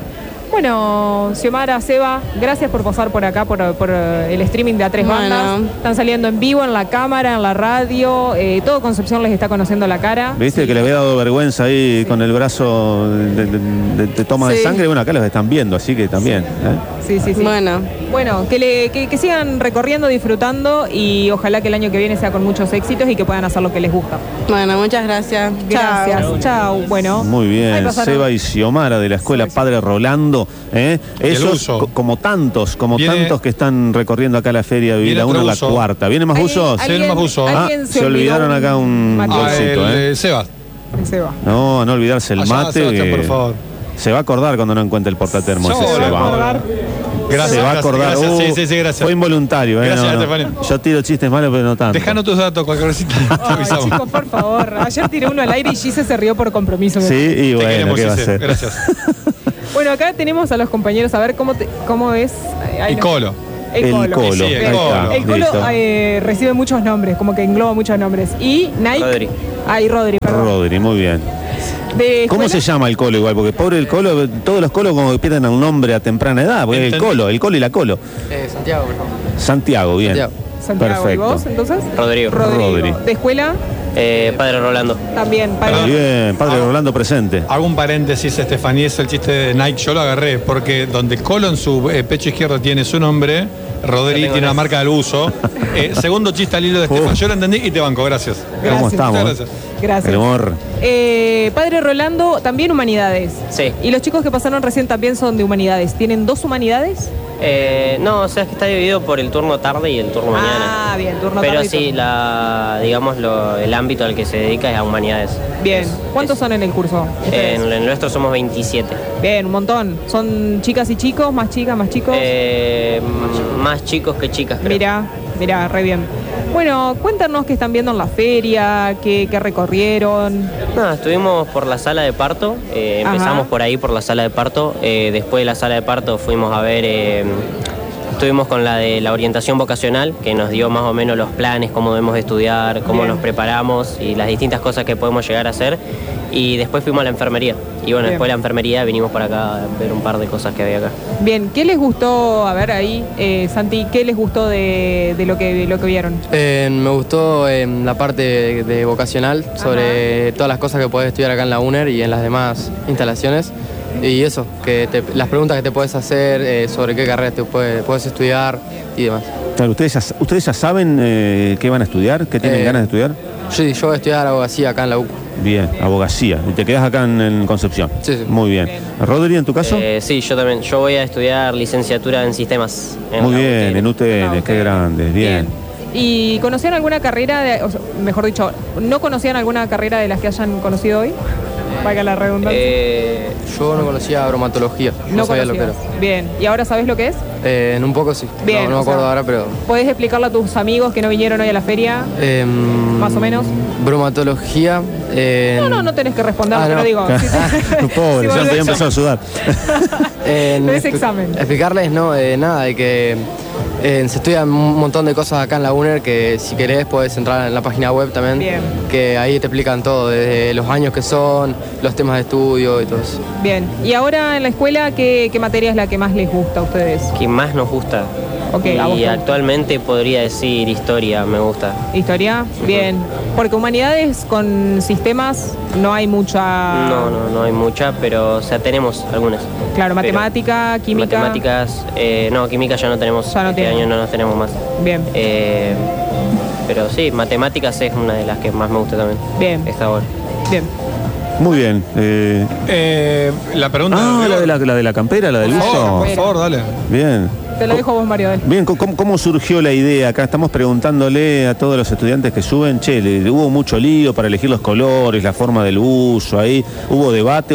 Bueno, Xiomara, Seba, gracias por pasar por acá, por el streaming de A3 Bandas. Están saliendo en vivo, en la cámara, en la radio. Todo Concepción les está conociendo la cara. ¿Viste que le había dado vergüenza ahí con el brazo de toma de sangre? Bueno, acá los están viendo, así que también. Sí. Bueno, que sigan recorriendo, disfrutando y ojalá que el año que viene sea con muchos éxitos y que puedan hacer lo que les gusta. Bueno, muchas gracias. Gracias. Chao. Bueno. Muy bien, Seba y Xiomara de la Escuela Padre Rolando. Ellos, como tantos que están recorriendo acá la Feria de Vivir Una, la cuarta. ¿Vienen más buzos? Vienen más buzos. Se olvidaron acá un bolsito. Seba. No olvidarse el mate. Sebastián, por favor. Se va a acordar cuando no encuentre el portatermo. Gracias. Se va a acordar. Sí, gracias. Fue involuntario. Gracias, Yo tiro chistes malos, pero no tanto. Dejanos tus datos, cualquier cosita. Chicos, por favor. Ayer tiré uno al aire y Gise se rió por compromiso. Sí, y bueno, ¿qué va a hacer? Gracias. Bueno, acá tenemos a los compañeros a ver cómo es. El Colo. El Colo. Sí, el Colo recibe muchos nombres, como que engloba muchos nombres. Y Nike. Rodri. Y Rodri, perdón. Rodri, muy bien. ¿Cómo se llama el Colo igual? Porque pobre el Colo, todos los Colos como que pierden el nombre a temprana edad, porque el Colo y la Colo. Santiago, por favor. Santiago, bien. Santiago. Perfecto. ¿Y vos, entonces? Rodrigo. ¿De escuela? Padre Rolando. También, Padre. Bien, Padre Rolando presente. Hago un paréntesis, Estefanía, es el chiste de Nike, yo lo agarré, porque donde Colo en su pecho izquierdo tiene su nombre, Rodri tiene la marca del uso. Segundo chiste al hilo de Estefan, yo lo entendí y te banco, gracias. ¿Cómo estamos? Gracias. El humor. Padre Rolando, también humanidades. Sí. ¿Y los chicos que pasaron recién también son de humanidades? ¿Tienen 2 humanidades? No, o sea, es que está dividido por el turno tarde y el turno mañana. Ah, bien, turno Pero tarde. Pero sí, el ámbito al que se dedica es a humanidades. Bien. ¿Cuántos son en el curso? En el nuestro somos 27. Bien, un montón. ¿Son chicas y chicos? ¿Más chicas, más chicos? Más chicos que chicas, creo. Mirá, re bien. Bueno, cuéntanos qué están viendo en la feria, qué recorrieron. Nada, estuvimos por la sala de parto, empezamos por ahí, por la sala de parto, después de la sala de parto fuimos a ver, estuvimos con la de la orientación vocacional, que nos dio más o menos los planes, cómo debemos estudiar, cómo nos preparamos y las distintas cosas que podemos llegar a hacer. Y después fuimos a la enfermería. Y bueno, después de la enfermería vinimos para acá a ver un par de cosas que había acá. Bien, ¿qué les gustó, a ver ahí, Santi, qué les gustó de lo que vieron? Me gustó la parte de vocacional, sobre todas las cosas que podés estudiar acá en la UNER y en las demás instalaciones. Y eso, las preguntas que te puedes hacer sobre qué carrera te puedes estudiar y demás. Claro, ¿ustedes ya saben qué van a estudiar? ¿Qué tienen ganas de estudiar? Sí, yo voy a estudiar abogacía acá en la UCO. Bien, abogacía. ¿Y te quedás acá en Concepción? Sí. Muy bien. ¿Rodri, en tu caso? Sí, yo también. Yo voy a estudiar licenciatura en sistemas. Muy bien, en UTN, qué grande, bien. ¿Y conocían alguna carrera, mejor dicho, no conocían alguna carrera de las que hayan conocido hoy? Valga la redundancia. Yo no conocía bromatología, no sabía lo que era. Bien, ¿y ahora sabés lo que es? En un poco sí. Bien, no me acuerdo ahora, pero... ¿Podés explicarle a tus amigos que no vinieron hoy a la feria? Más o menos. Bromatología... No tenés que responder, pero digo... Pobre, ya te empezó a sudar. No es examen. Explicarles, nada, de que se estudian un montón de cosas acá en la UNER que si querés podés entrar en la página web también. Bien. Que ahí te explican todo, desde los años que son, los temas de estudio y todo eso. Bien, y ahora en la escuela, ¿qué materia es la que más les gusta a ustedes? ¿Qué más nos gusta? Okay, y actualmente podría decir historia, me gusta. ¿Historia? Bien. Porque humanidades con sistemas no hay mucha... No hay mucha, pero o sea, tenemos algunas. Claro, matemática, química... Matemáticas, química ya no tenemos, este año no nos tenemos más. Bien. Pero sí, matemáticas es una de las que más me gusta también. Bien. Está bueno. Bien. Muy bien. La pregunta... la de la campera, la del uso. Por favor, dale. Bien. Te lo dejo vos, Mario. Bien, ¿cómo surgió la idea? Acá estamos preguntándole a todos los estudiantes que suben, hubo mucho lío para elegir los colores, la forma del uso ahí, ¿hubo debate o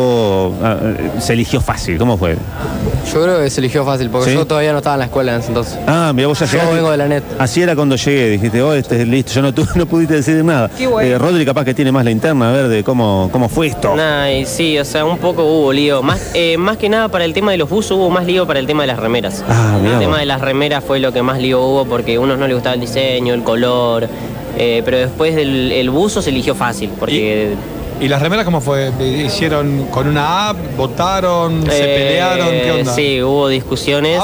se eligió fácil? ¿Cómo fue? Yo creo que se eligió fácil, porque yo todavía no estaba en la escuela en ese entonces. Mira, vos ya llegaste. Yo vengo de la NET. Así era cuando llegué, dijiste, listo, yo no pudiste decir nada. Qué bueno. Rodri capaz que tiene más la interna, a ver de cómo fue esto. Y sí, o sea, un poco hubo lío. Más que nada para el tema de los buzos, hubo más lío para el tema de las remeras. El tema de las remeras fue lo que más lío hubo porque a unos no les gustaba el diseño, el color, pero después el buzo se eligió fácil porque ¿Y las remeras cómo fue? ¿Hicieron con una app? ¿Votaron? ¿Se pelearon? ¿Qué onda? Sí, hubo discusiones.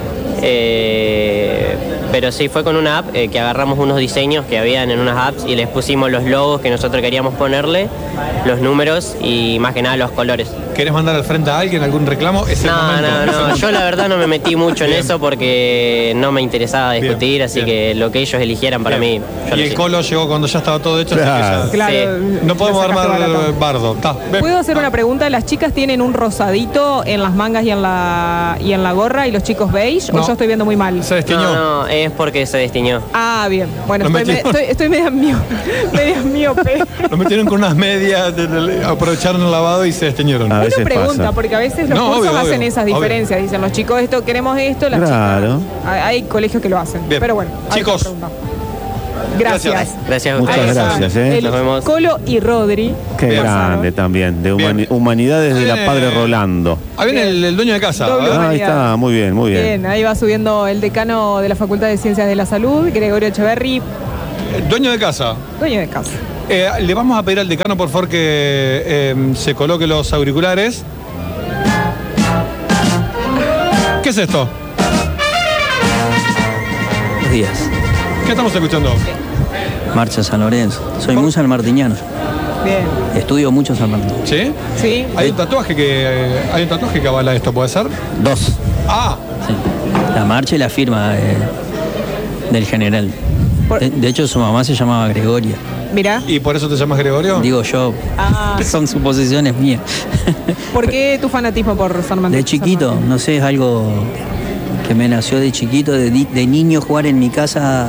Pero sí, fue con una app que agarramos unos diseños que habían en unas apps y les pusimos los logos que nosotros queríamos ponerle, los números y más que nada los colores. ¿Querés mandar al frente a alguien algún reclamo? No, yo la verdad no me metí mucho en eso porque no me interesaba discutir, así que lo que ellos eligieran para mí. Y el Colo llegó cuando ya estaba todo hecho. Claro. No podemos armar bardo. ¿Puedo hacer una pregunta? ¿Las chicas tienen un rosadito en las mangas y en la gorra y los chicos beige? ¿O yo estoy viendo muy mal? Se destiñó. No, es porque se destiñó. Ah, bien. Bueno, estoy media miope. Lo metieron con unas medias, aprovecharon el lavado y se desteñieron. Una pregunta, porque a veces los cursos hacen esas diferencias. Dicen los chicos queremos esto, las chicas. Hay colegios que lo hacen. Bien. Pero bueno, chicos. Gracias. Gracias a ustedes. Muchas gracias. Nos vemos. Colo y Rodri. Qué grande también, de humanidades de la Padre Rolando. Ahí viene el dueño de casa. Ahí está, muy bien, muy bien. Bien, ahí va subiendo el decano de la Facultad de Ciencias de la Salud, Gregorio Echeverri. Dueño de casa. Dueño de casa. Le vamos a pedir al decano, por favor, que se coloque los auriculares. ¿Qué es esto? Buenos días. ¿Qué estamos escuchando? Marcha San Lorenzo. Soy muy sanmartiniano. Bien. Estudio mucho San Martín. ¿Sí? Sí. Hay un tatuaje que avala esto, ¿puede ser? 2. Sí. La marcha y la firma del general. De hecho, su mamá se llamaba Gregoria. Mirá. ¿Y por eso te llamas Gregorio? Digo yo. Son suposiciones mías. ¿Por qué tu fanatismo por San Martín? De chiquito, no sé, es algo que me nació de chiquito, de niño jugar en mi casa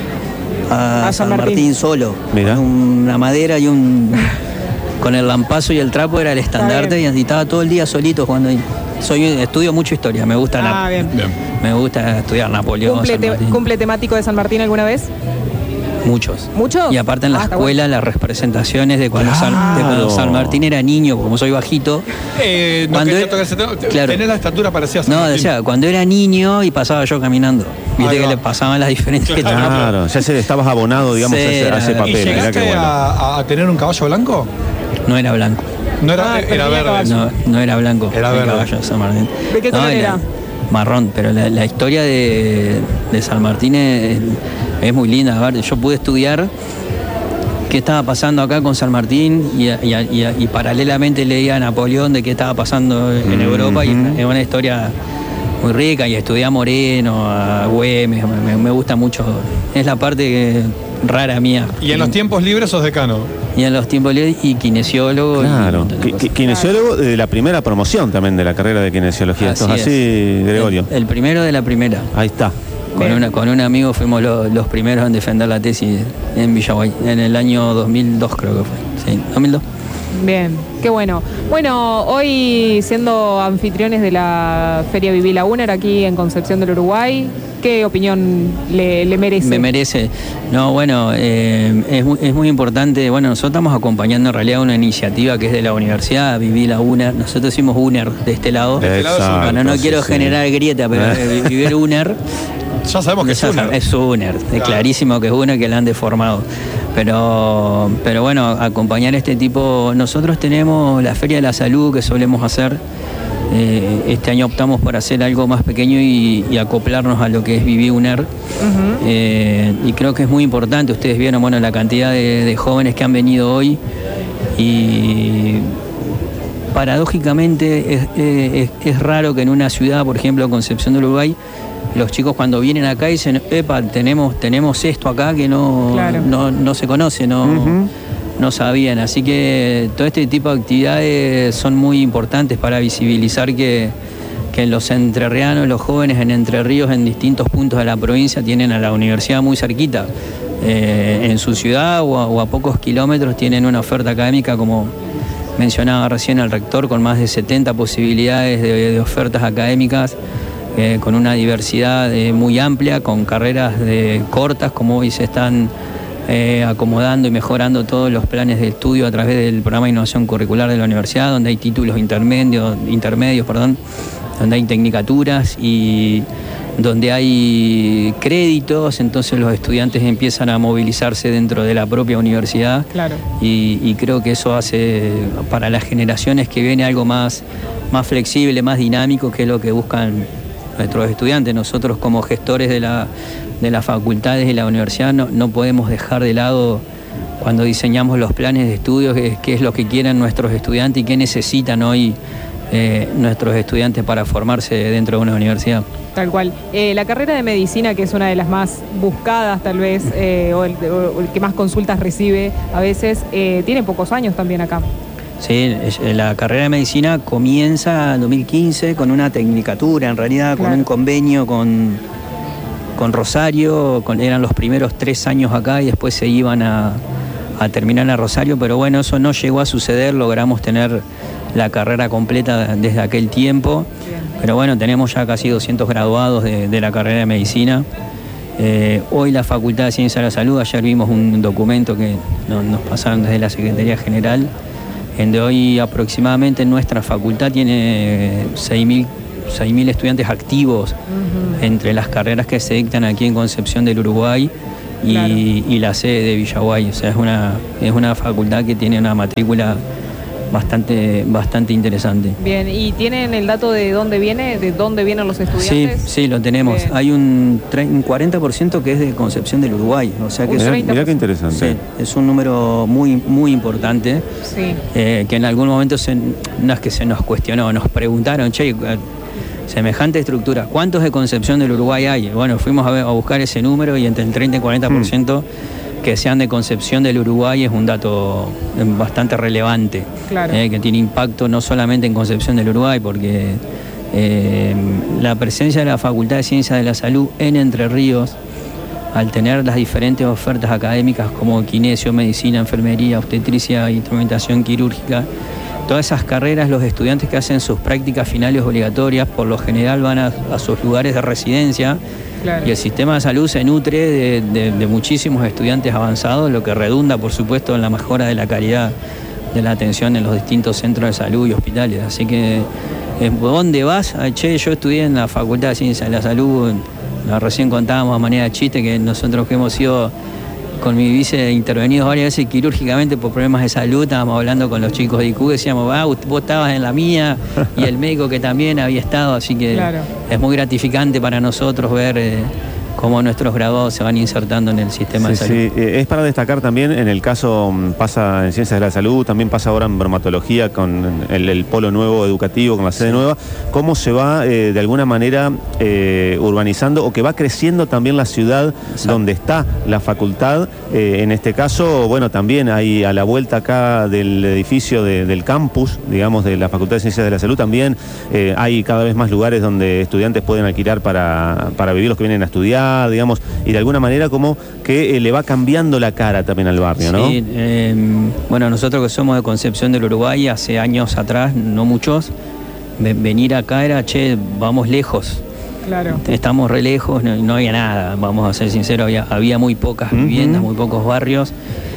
a San Martín solo. Mirá. Con una madera y con el lampazo y el trapo era el estandarte y estaba todo el día solito jugando ahí. Estudio mucho historia, me gusta bien. Me gusta estudiar Napoleón. ¿Cumple temático de San Martín alguna vez? Muchos. ¿Muchos? Y aparte en la escuela las representaciones de cuando San Martín era niño, como soy bajito. Claro. ¿Tenés la estatura parecida a San Martín? Decía, cuando era niño y pasaba yo caminando. Viste que le pasaban las diferentes. Claro, ya estabas abonado, digamos, a ese papel. ¿Y llegaste a tener un caballo blanco? No era blanco. No era verde. No era blanco. Era verde. El caballo de San Martín. ¿De qué color era? Marrón, pero la historia de San Martín es muy linda. A ver, yo pude estudiar qué estaba pasando acá con San Martín y paralelamente leía a Napoleón de qué estaba pasando en Europa y es una historia muy rica, y estudié a Moreno, a Güemes, me gusta mucho. Es la parte rara mía. ¿Y en los tiempos libres sos decano? Y en los tiempos libres y kinesiólogo. Claro, kinesiólogo de la primera promoción también de la carrera de kinesiología. Esto es así, Gregorio. El primero de la primera. Ahí está. Con un amigo fuimos los primeros en defender la tesis en Villaguay, en el año 2002 creo que fue. Sí, 2002. Bien, qué bueno. Bueno, hoy siendo anfitriones de la Feria Viví la UNER aquí en Concepción del Uruguay, ¿qué opinión le merece? Me merece. No, bueno, es muy importante. Bueno, nosotros estamos acompañando en realidad una iniciativa que es de la universidad, Viví la UNER. Nosotros hicimos UNER de este lado. Exacto, bueno, no quiero generar grieta, pero vivir UNER. Ya sabemos que es UNER. Es UNER, es clarísimo que es UNER, que la han deformado. Pero bueno, acompañar este tipo. Nosotros tenemos la Feria de la Salud que solemos hacer. Este año optamos por hacer algo más pequeño y acoplarnos a lo que es Viví UNER. Y creo que es muy importante. Ustedes vieron, bueno, la cantidad de jóvenes que han venido hoy. Y paradójicamente es raro que en una ciudad, por ejemplo, Concepción del Uruguay, los chicos cuando vienen acá dicen, epa, tenemos esto acá que no se conoce, no sabían. Así que todo este tipo de actividades son muy importantes para visibilizar que los entrerrianos, los jóvenes en Entre Ríos, en distintos puntos de la provincia, tienen a la universidad muy cerquita. En su ciudad o a pocos kilómetros tienen una oferta académica, como mencionaba recién el rector, con más de 70 posibilidades de ofertas académicas. Con una diversidad muy amplia, con carreras cortas, como hoy se están acomodando y mejorando todos los planes de estudio a través del programa de innovación curricular de la universidad, donde hay títulos intermedios, donde hay tecnicaturas y donde hay créditos, entonces los estudiantes empiezan a movilizarse dentro de la propia universidad. Claro. Y creo que eso hace para las generaciones que viene algo más flexible, más dinámico, que es lo que buscan nuestros estudiantes. Nosotros como gestores de las facultades y la universidad no podemos dejar de lado, cuando diseñamos los planes de estudios, qué es lo que quieren nuestros estudiantes y qué necesitan hoy nuestros estudiantes para formarse dentro de una universidad. Tal cual. La carrera de medicina, que es una de las más buscadas tal vez, o el que más consultas recibe a veces, tiene pocos años también acá. Sí, la carrera de medicina comienza en 2015 con una tecnicatura, en realidad, con un convenio con Rosario, eran los primeros 3 años acá y después se iban a terminar a Rosario, pero bueno, eso no llegó a suceder, logramos tener la carrera completa desde aquel tiempo. Bien. Pero bueno, tenemos ya casi 200 graduados de la carrera de medicina. Hoy la Facultad de Ciencias de la Salud, ayer vimos un documento que nos pasaron desde la Secretaría General, en de hoy aproximadamente nuestra facultad tiene 6.000 estudiantes activos entre las carreras que se dictan aquí en Concepción del Uruguay y la sede de Villaguay. O sea, es una facultad que tiene una matrícula bastante interesante. Bien, ¿y tienen el dato de dónde vienen los estudiantes? Sí, lo tenemos. Bien. Hay un 40% que es de Concepción del Uruguay. O sea que mirá qué interesante. Sí, es un número muy importante. Sí. Que en algún momento no es que se nos cuestionó, nos preguntaron, che, semejante estructura, ¿cuántos de Concepción del Uruguay hay? Bueno, fuimos a buscar ese número y entre el 30 y 40% que sean de Concepción del Uruguay es un dato bastante relevante, claro. Que tiene impacto no solamente en Concepción del Uruguay, porque la presencia de la Facultad de Ciencias de la Salud en Entre Ríos, al tener las diferentes ofertas académicas como kinesio, medicina, enfermería, obstetricia, instrumentación quirúrgica, todas esas carreras, los estudiantes que hacen sus prácticas finales obligatorias, por lo general van a sus lugares de residencia. Claro. Y el sistema de salud se nutre de muchísimos estudiantes avanzados, lo que redunda, por supuesto, en la mejora de la calidad de la atención en los distintos centros de salud y hospitales. Así que, ¿dónde vas? Che, yo estudié en la Facultad de Ciencias de la Salud. Recién contábamos a manera de chiste que nosotros que hemos sido con mi vice intervenidos varias veces quirúrgicamente por problemas de salud, estábamos hablando con los chicos de IQ, decíamos, vos estabas en la mía, y el médico que también había estado, así que claro. Es muy gratificante para nosotros ver cómo nuestros graduados se van insertando en el sistema de salud. Sí, es para destacar también, en el caso pasa en Ciencias de la Salud, también pasa ahora en bromatología con el polo nuevo educativo, con la sede nueva, cómo se va de alguna manera urbanizando o que va creciendo también la ciudad donde está la facultad. En este caso, bueno, también hay a la vuelta acá del edificio del campus, digamos, de la Facultad de Ciencias de la Salud, también hay cada vez más lugares donde estudiantes pueden alquilar para vivir, los que vienen a estudiar, digamos, y de alguna manera como que le va cambiando la cara también al barrio, ¿no? Sí, bueno, nosotros que somos de Concepción del Uruguay, hace años atrás, no muchos, venir acá era, che, vamos lejos. Claro. Estamos re lejos, no había nada, vamos a ser sinceros, había muy pocas viviendas, muy pocos barrios.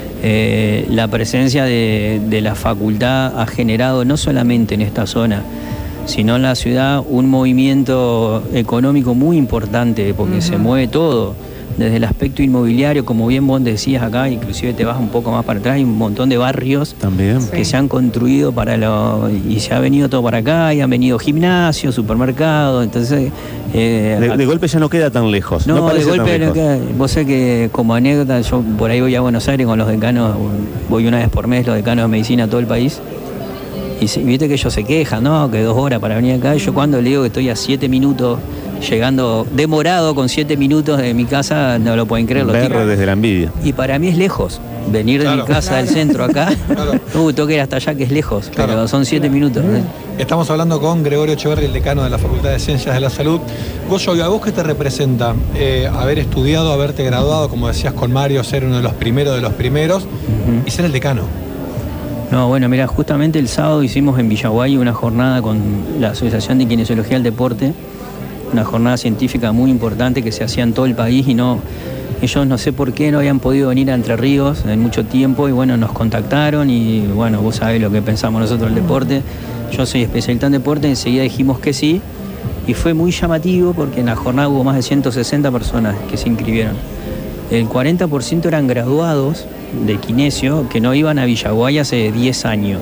La presencia de la facultad ha generado, no solamente en esta zona, sino en la ciudad, un movimiento económico muy importante, porque se mueve todo, desde el aspecto inmobiliario, como bien vos decías acá, inclusive te vas un poco más para atrás, hay un montón de barrios también que se han construido y se ha venido todo para acá, y han venido gimnasios, supermercados, entonces... de golpe ya no queda tan lejos. No de golpe no queda. Vos sabés que, como anécdota, yo por ahí voy a Buenos Aires con los decanos, voy una vez por mes, los decanos de medicina a todo el país. Y viste que ellos se quejan, ¿no? Que 2 horas para venir acá. Y yo cuando le digo que estoy a 7 minutos, llegando demorado con 7 minutos de mi casa, no lo pueden creer. Ver desde la envidia. Y para mí es lejos. Venir de mi casa del centro acá, tengo que ir hasta allá, que es lejos, pero son 7 minutos. Estamos hablando con Gregorio Echeverri, el decano de la Facultad de Ciencias de la Salud. Goyo, ¿a vos qué te representa haber estudiado, haberte graduado, como decías con Mario, ser uno de los primeros y ser el decano? No, bueno, mira, justamente el sábado hicimos en Villaguay una jornada con la Asociación de Kinesiología del Deporte, una jornada científica muy importante que se hacía en todo el país y ellos no sé por qué no habían podido venir a Entre Ríos en mucho tiempo y bueno, nos contactaron y bueno, vos sabés lo que pensamos nosotros del deporte. Yo soy especialista en deporte, enseguida dijimos que sí Y fue muy llamativo porque en la jornada hubo más de 160 personas que se inscribieron. El 40% eran graduados de kinesio que no iban a Villaguay hace 10 años.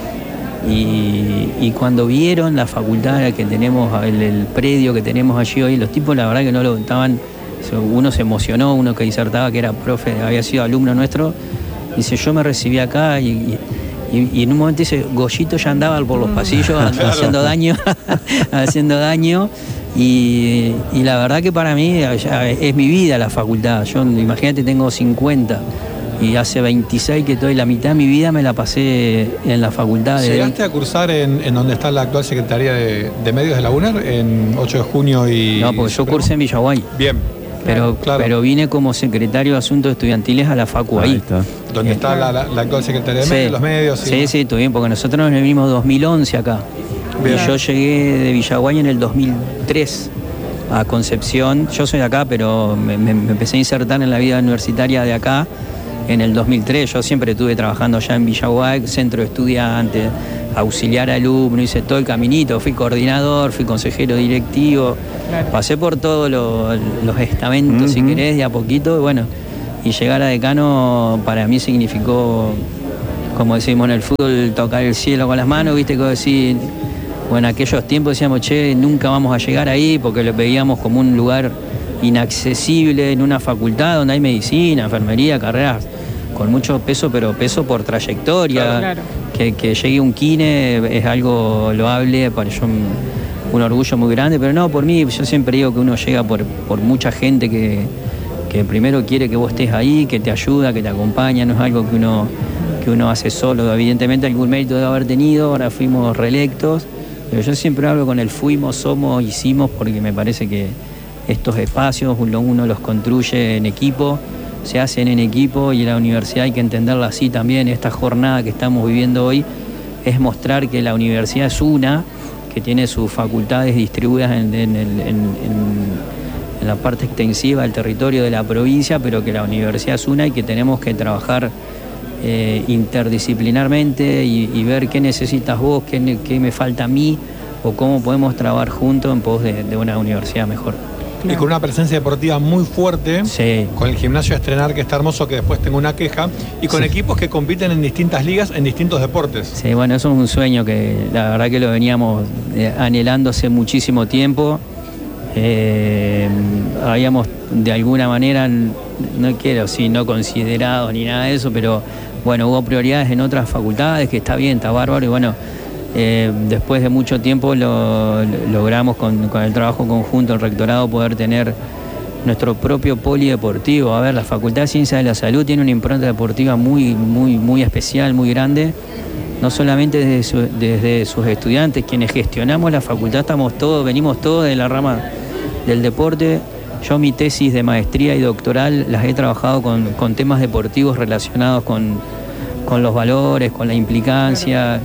Y cuando vieron la facultad que tenemos, el predio que tenemos allí hoy, los tipos la verdad que no lo estaban, uno se emocionó, uno que disertaba, que era profe, había sido alumno nuestro, dice, yo me recibí acá y en un momento dice, Goyito ya andaba por los pasillos haciendo daño, haciendo daño. Y la verdad que para mí es mi vida la facultad. Yo, imagínate, tengo 50 y hace 26 que estoy, la mitad de mi vida me la pasé en la facultad. ¿Llegaste a cursar en donde está la actual Secretaría de Medios de la UNER, en 8 de junio y...? No, porque yo cursé en Villaguay. Bien. Pero vine como secretario de Asuntos Estudiantiles a la facu ahí. Está. ¿Donde está la actual Secretaría de Medios, los medios? Sí, estoy bien, porque nosotros nos vinimos 2011 acá. Bien. Y yo llegué de Villaguay en el 2003 a Concepción. Yo soy de acá, pero me empecé a insertar en la vida universitaria de acá en el 2003. Yo siempre estuve trabajando allá en Villaguay, centro de estudiantes, auxiliar alumno, hice todo el caminito, fui coordinador, fui consejero directivo, pasé por todos los estamentos, si querés, de a poquito, bueno, y llegar a decano para mí significó, como decimos en el fútbol, tocar el cielo con las manos, viste, como decir, bueno, en aquellos tiempos decíamos, che, nunca vamos a llegar ahí, porque lo veíamos como un lugar inaccesible en una facultad donde hay medicina, enfermería, carreras con mucho peso, pero peso por trayectoria. Claro. Que llegue un kine es algo loable, para yo un orgullo muy grande, pero no, por mí, yo siempre digo que uno llega por mucha gente que primero quiere que vos estés ahí, que te ayuda, que te acompaña, no es algo que uno hace solo. Evidentemente algún mérito debe haber tenido, ahora fuimos reelectos, pero yo siempre hablo con el fuimos, somos, hicimos, porque me parece que estos espacios uno los construye en equipo, se hacen en equipo, y la universidad hay que entenderla así también. Esta jornada que estamos viviendo hoy es mostrar que la universidad es una, que tiene sus facultades distribuidas en la parte extensiva del territorio de la provincia, pero que la universidad es una y que tenemos que trabajar interdisciplinarmente y ver qué necesitas vos, qué me falta a mí, o cómo podemos trabajar juntos en pos de una universidad mejor. Y con una presencia deportiva muy fuerte, sí, con el gimnasio a estrenar, que está hermoso, que después tengo una queja, y con equipos que compiten en distintas ligas, en distintos deportes. Sí, bueno, eso es un sueño que la verdad que lo veníamos anhelando hace muchísimo tiempo. Habíamos de alguna manera, no quiero decir no considerado ni nada de eso, pero bueno, hubo prioridades en otras facultades, que está bien, está bárbaro, y bueno, después de mucho tiempo logramos con el trabajo conjunto del rectorado poder tener nuestro propio polideportivo. A ver, la Facultad de Ciencias de la Salud tiene una impronta deportiva muy especial, muy grande, no solamente desde sus estudiantes, quienes gestionamos la facultad, venimos todos de la rama del deporte. Yo mi tesis de maestría y doctoral las he trabajado con temas deportivos relacionados con los valores, con la implicancia,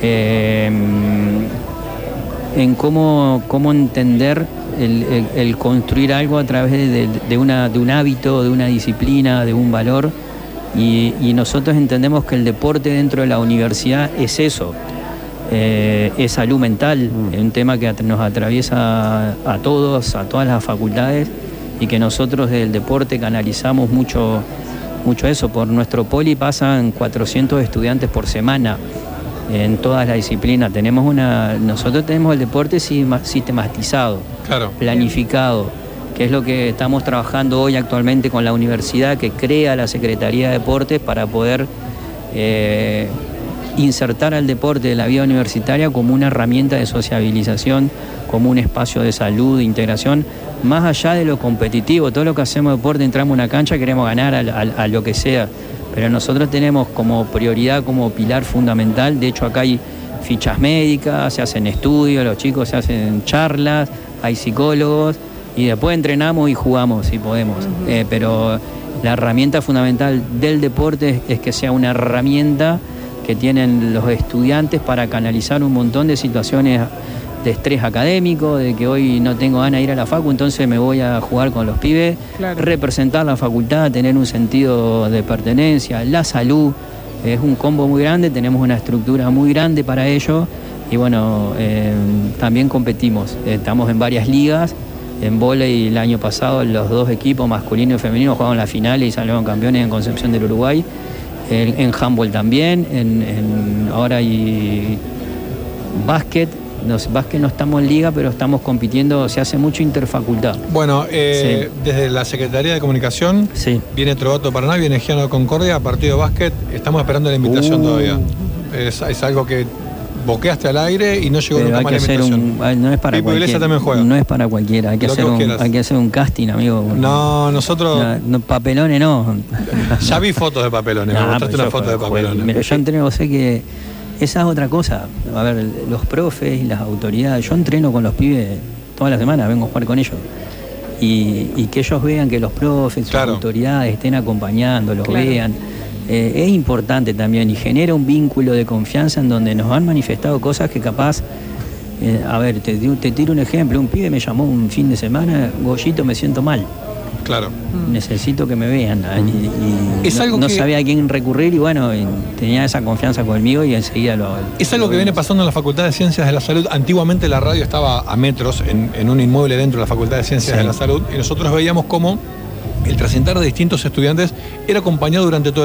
en cómo entender el construir algo a través de un hábito, de una disciplina, de un valor, y nosotros entendemos que el deporte dentro de la universidad es eso, es salud mental, es un tema que nos atraviesa a todas las facultades, y que nosotros del deporte canalizamos mucho eso. Por nuestro poli pasan 400 estudiantes por semana en todas las disciplinas. Nosotros tenemos el deporte sistematizado, claro, planificado, que es lo que estamos trabajando hoy actualmente con la universidad, que crea la Secretaría de Deportes para poder insertar al deporte de la vida universitaria como una herramienta de sociabilización, como un espacio de salud, de integración, más allá de lo competitivo. Todo lo que hacemos deporte, entramos en una cancha, queremos ganar a lo que sea, pero nosotros tenemos como prioridad, como pilar fundamental, de hecho acá hay fichas médicas, se hacen estudios, los chicos se hacen charlas, hay psicólogos, y después entrenamos y jugamos si podemos. Pero la herramienta fundamental del deporte es que sea una herramienta que tienen los estudiantes para canalizar un montón de situaciones de estrés académico, de que hoy no tengo ganas de ir a la facu, entonces me voy a jugar con los pibes, claro, representar la facultad, tener un sentido de pertenencia, la salud, es un combo muy grande, tenemos una estructura muy grande para ello, Y bueno, también competimos, estamos en varias ligas. En vóley el año pasado los dos equipos, masculino y femenino, jugaron la final y salieron campeones en Concepción del Uruguay. En handball también, ahora hay básquet. Básquet no estamos en liga, pero estamos compitiendo, se hace mucho interfacultad. Bueno, desde la Secretaría de Comunicación, viene Trovato Paraná, viene Giano de Concordia, partido de básquet, estamos esperando la invitación todavía. Es algo que boqueaste al aire y no llegó nunca más la invitación. No es para Pipo Iglesias también juega. No es para cualquiera, hay que hacer un casting, amigo. No, nosotros... papelones no. Ya vi fotos de papelones, me mostraste una foto de papelones. Pero yo entreno, sé que esa es otra cosa. A ver, los profes y las autoridades, yo entreno con los pibes toda la semana, vengo a jugar con ellos. Y que ellos vean que los profes, las autoridades estén acompañando, los vean. Es importante también y genera un vínculo de confianza en donde nos han manifestado cosas que capaz, a ver, te tiro un ejemplo, un pibe me llamó un fin de semana, Goyito, me siento mal. Claro. Necesito que me vean. Y es algo no sabía a quién recurrir y bueno, tenía esa confianza conmigo y enseguida lo... Es algo que viene pasando en la Facultad de Ciencias de la Salud. Antiguamente la radio estaba a metros en un inmueble dentro de la Facultad de Ciencias de la Salud y nosotros veíamos cómo el transitar de distintos estudiantes era acompañado durante todo el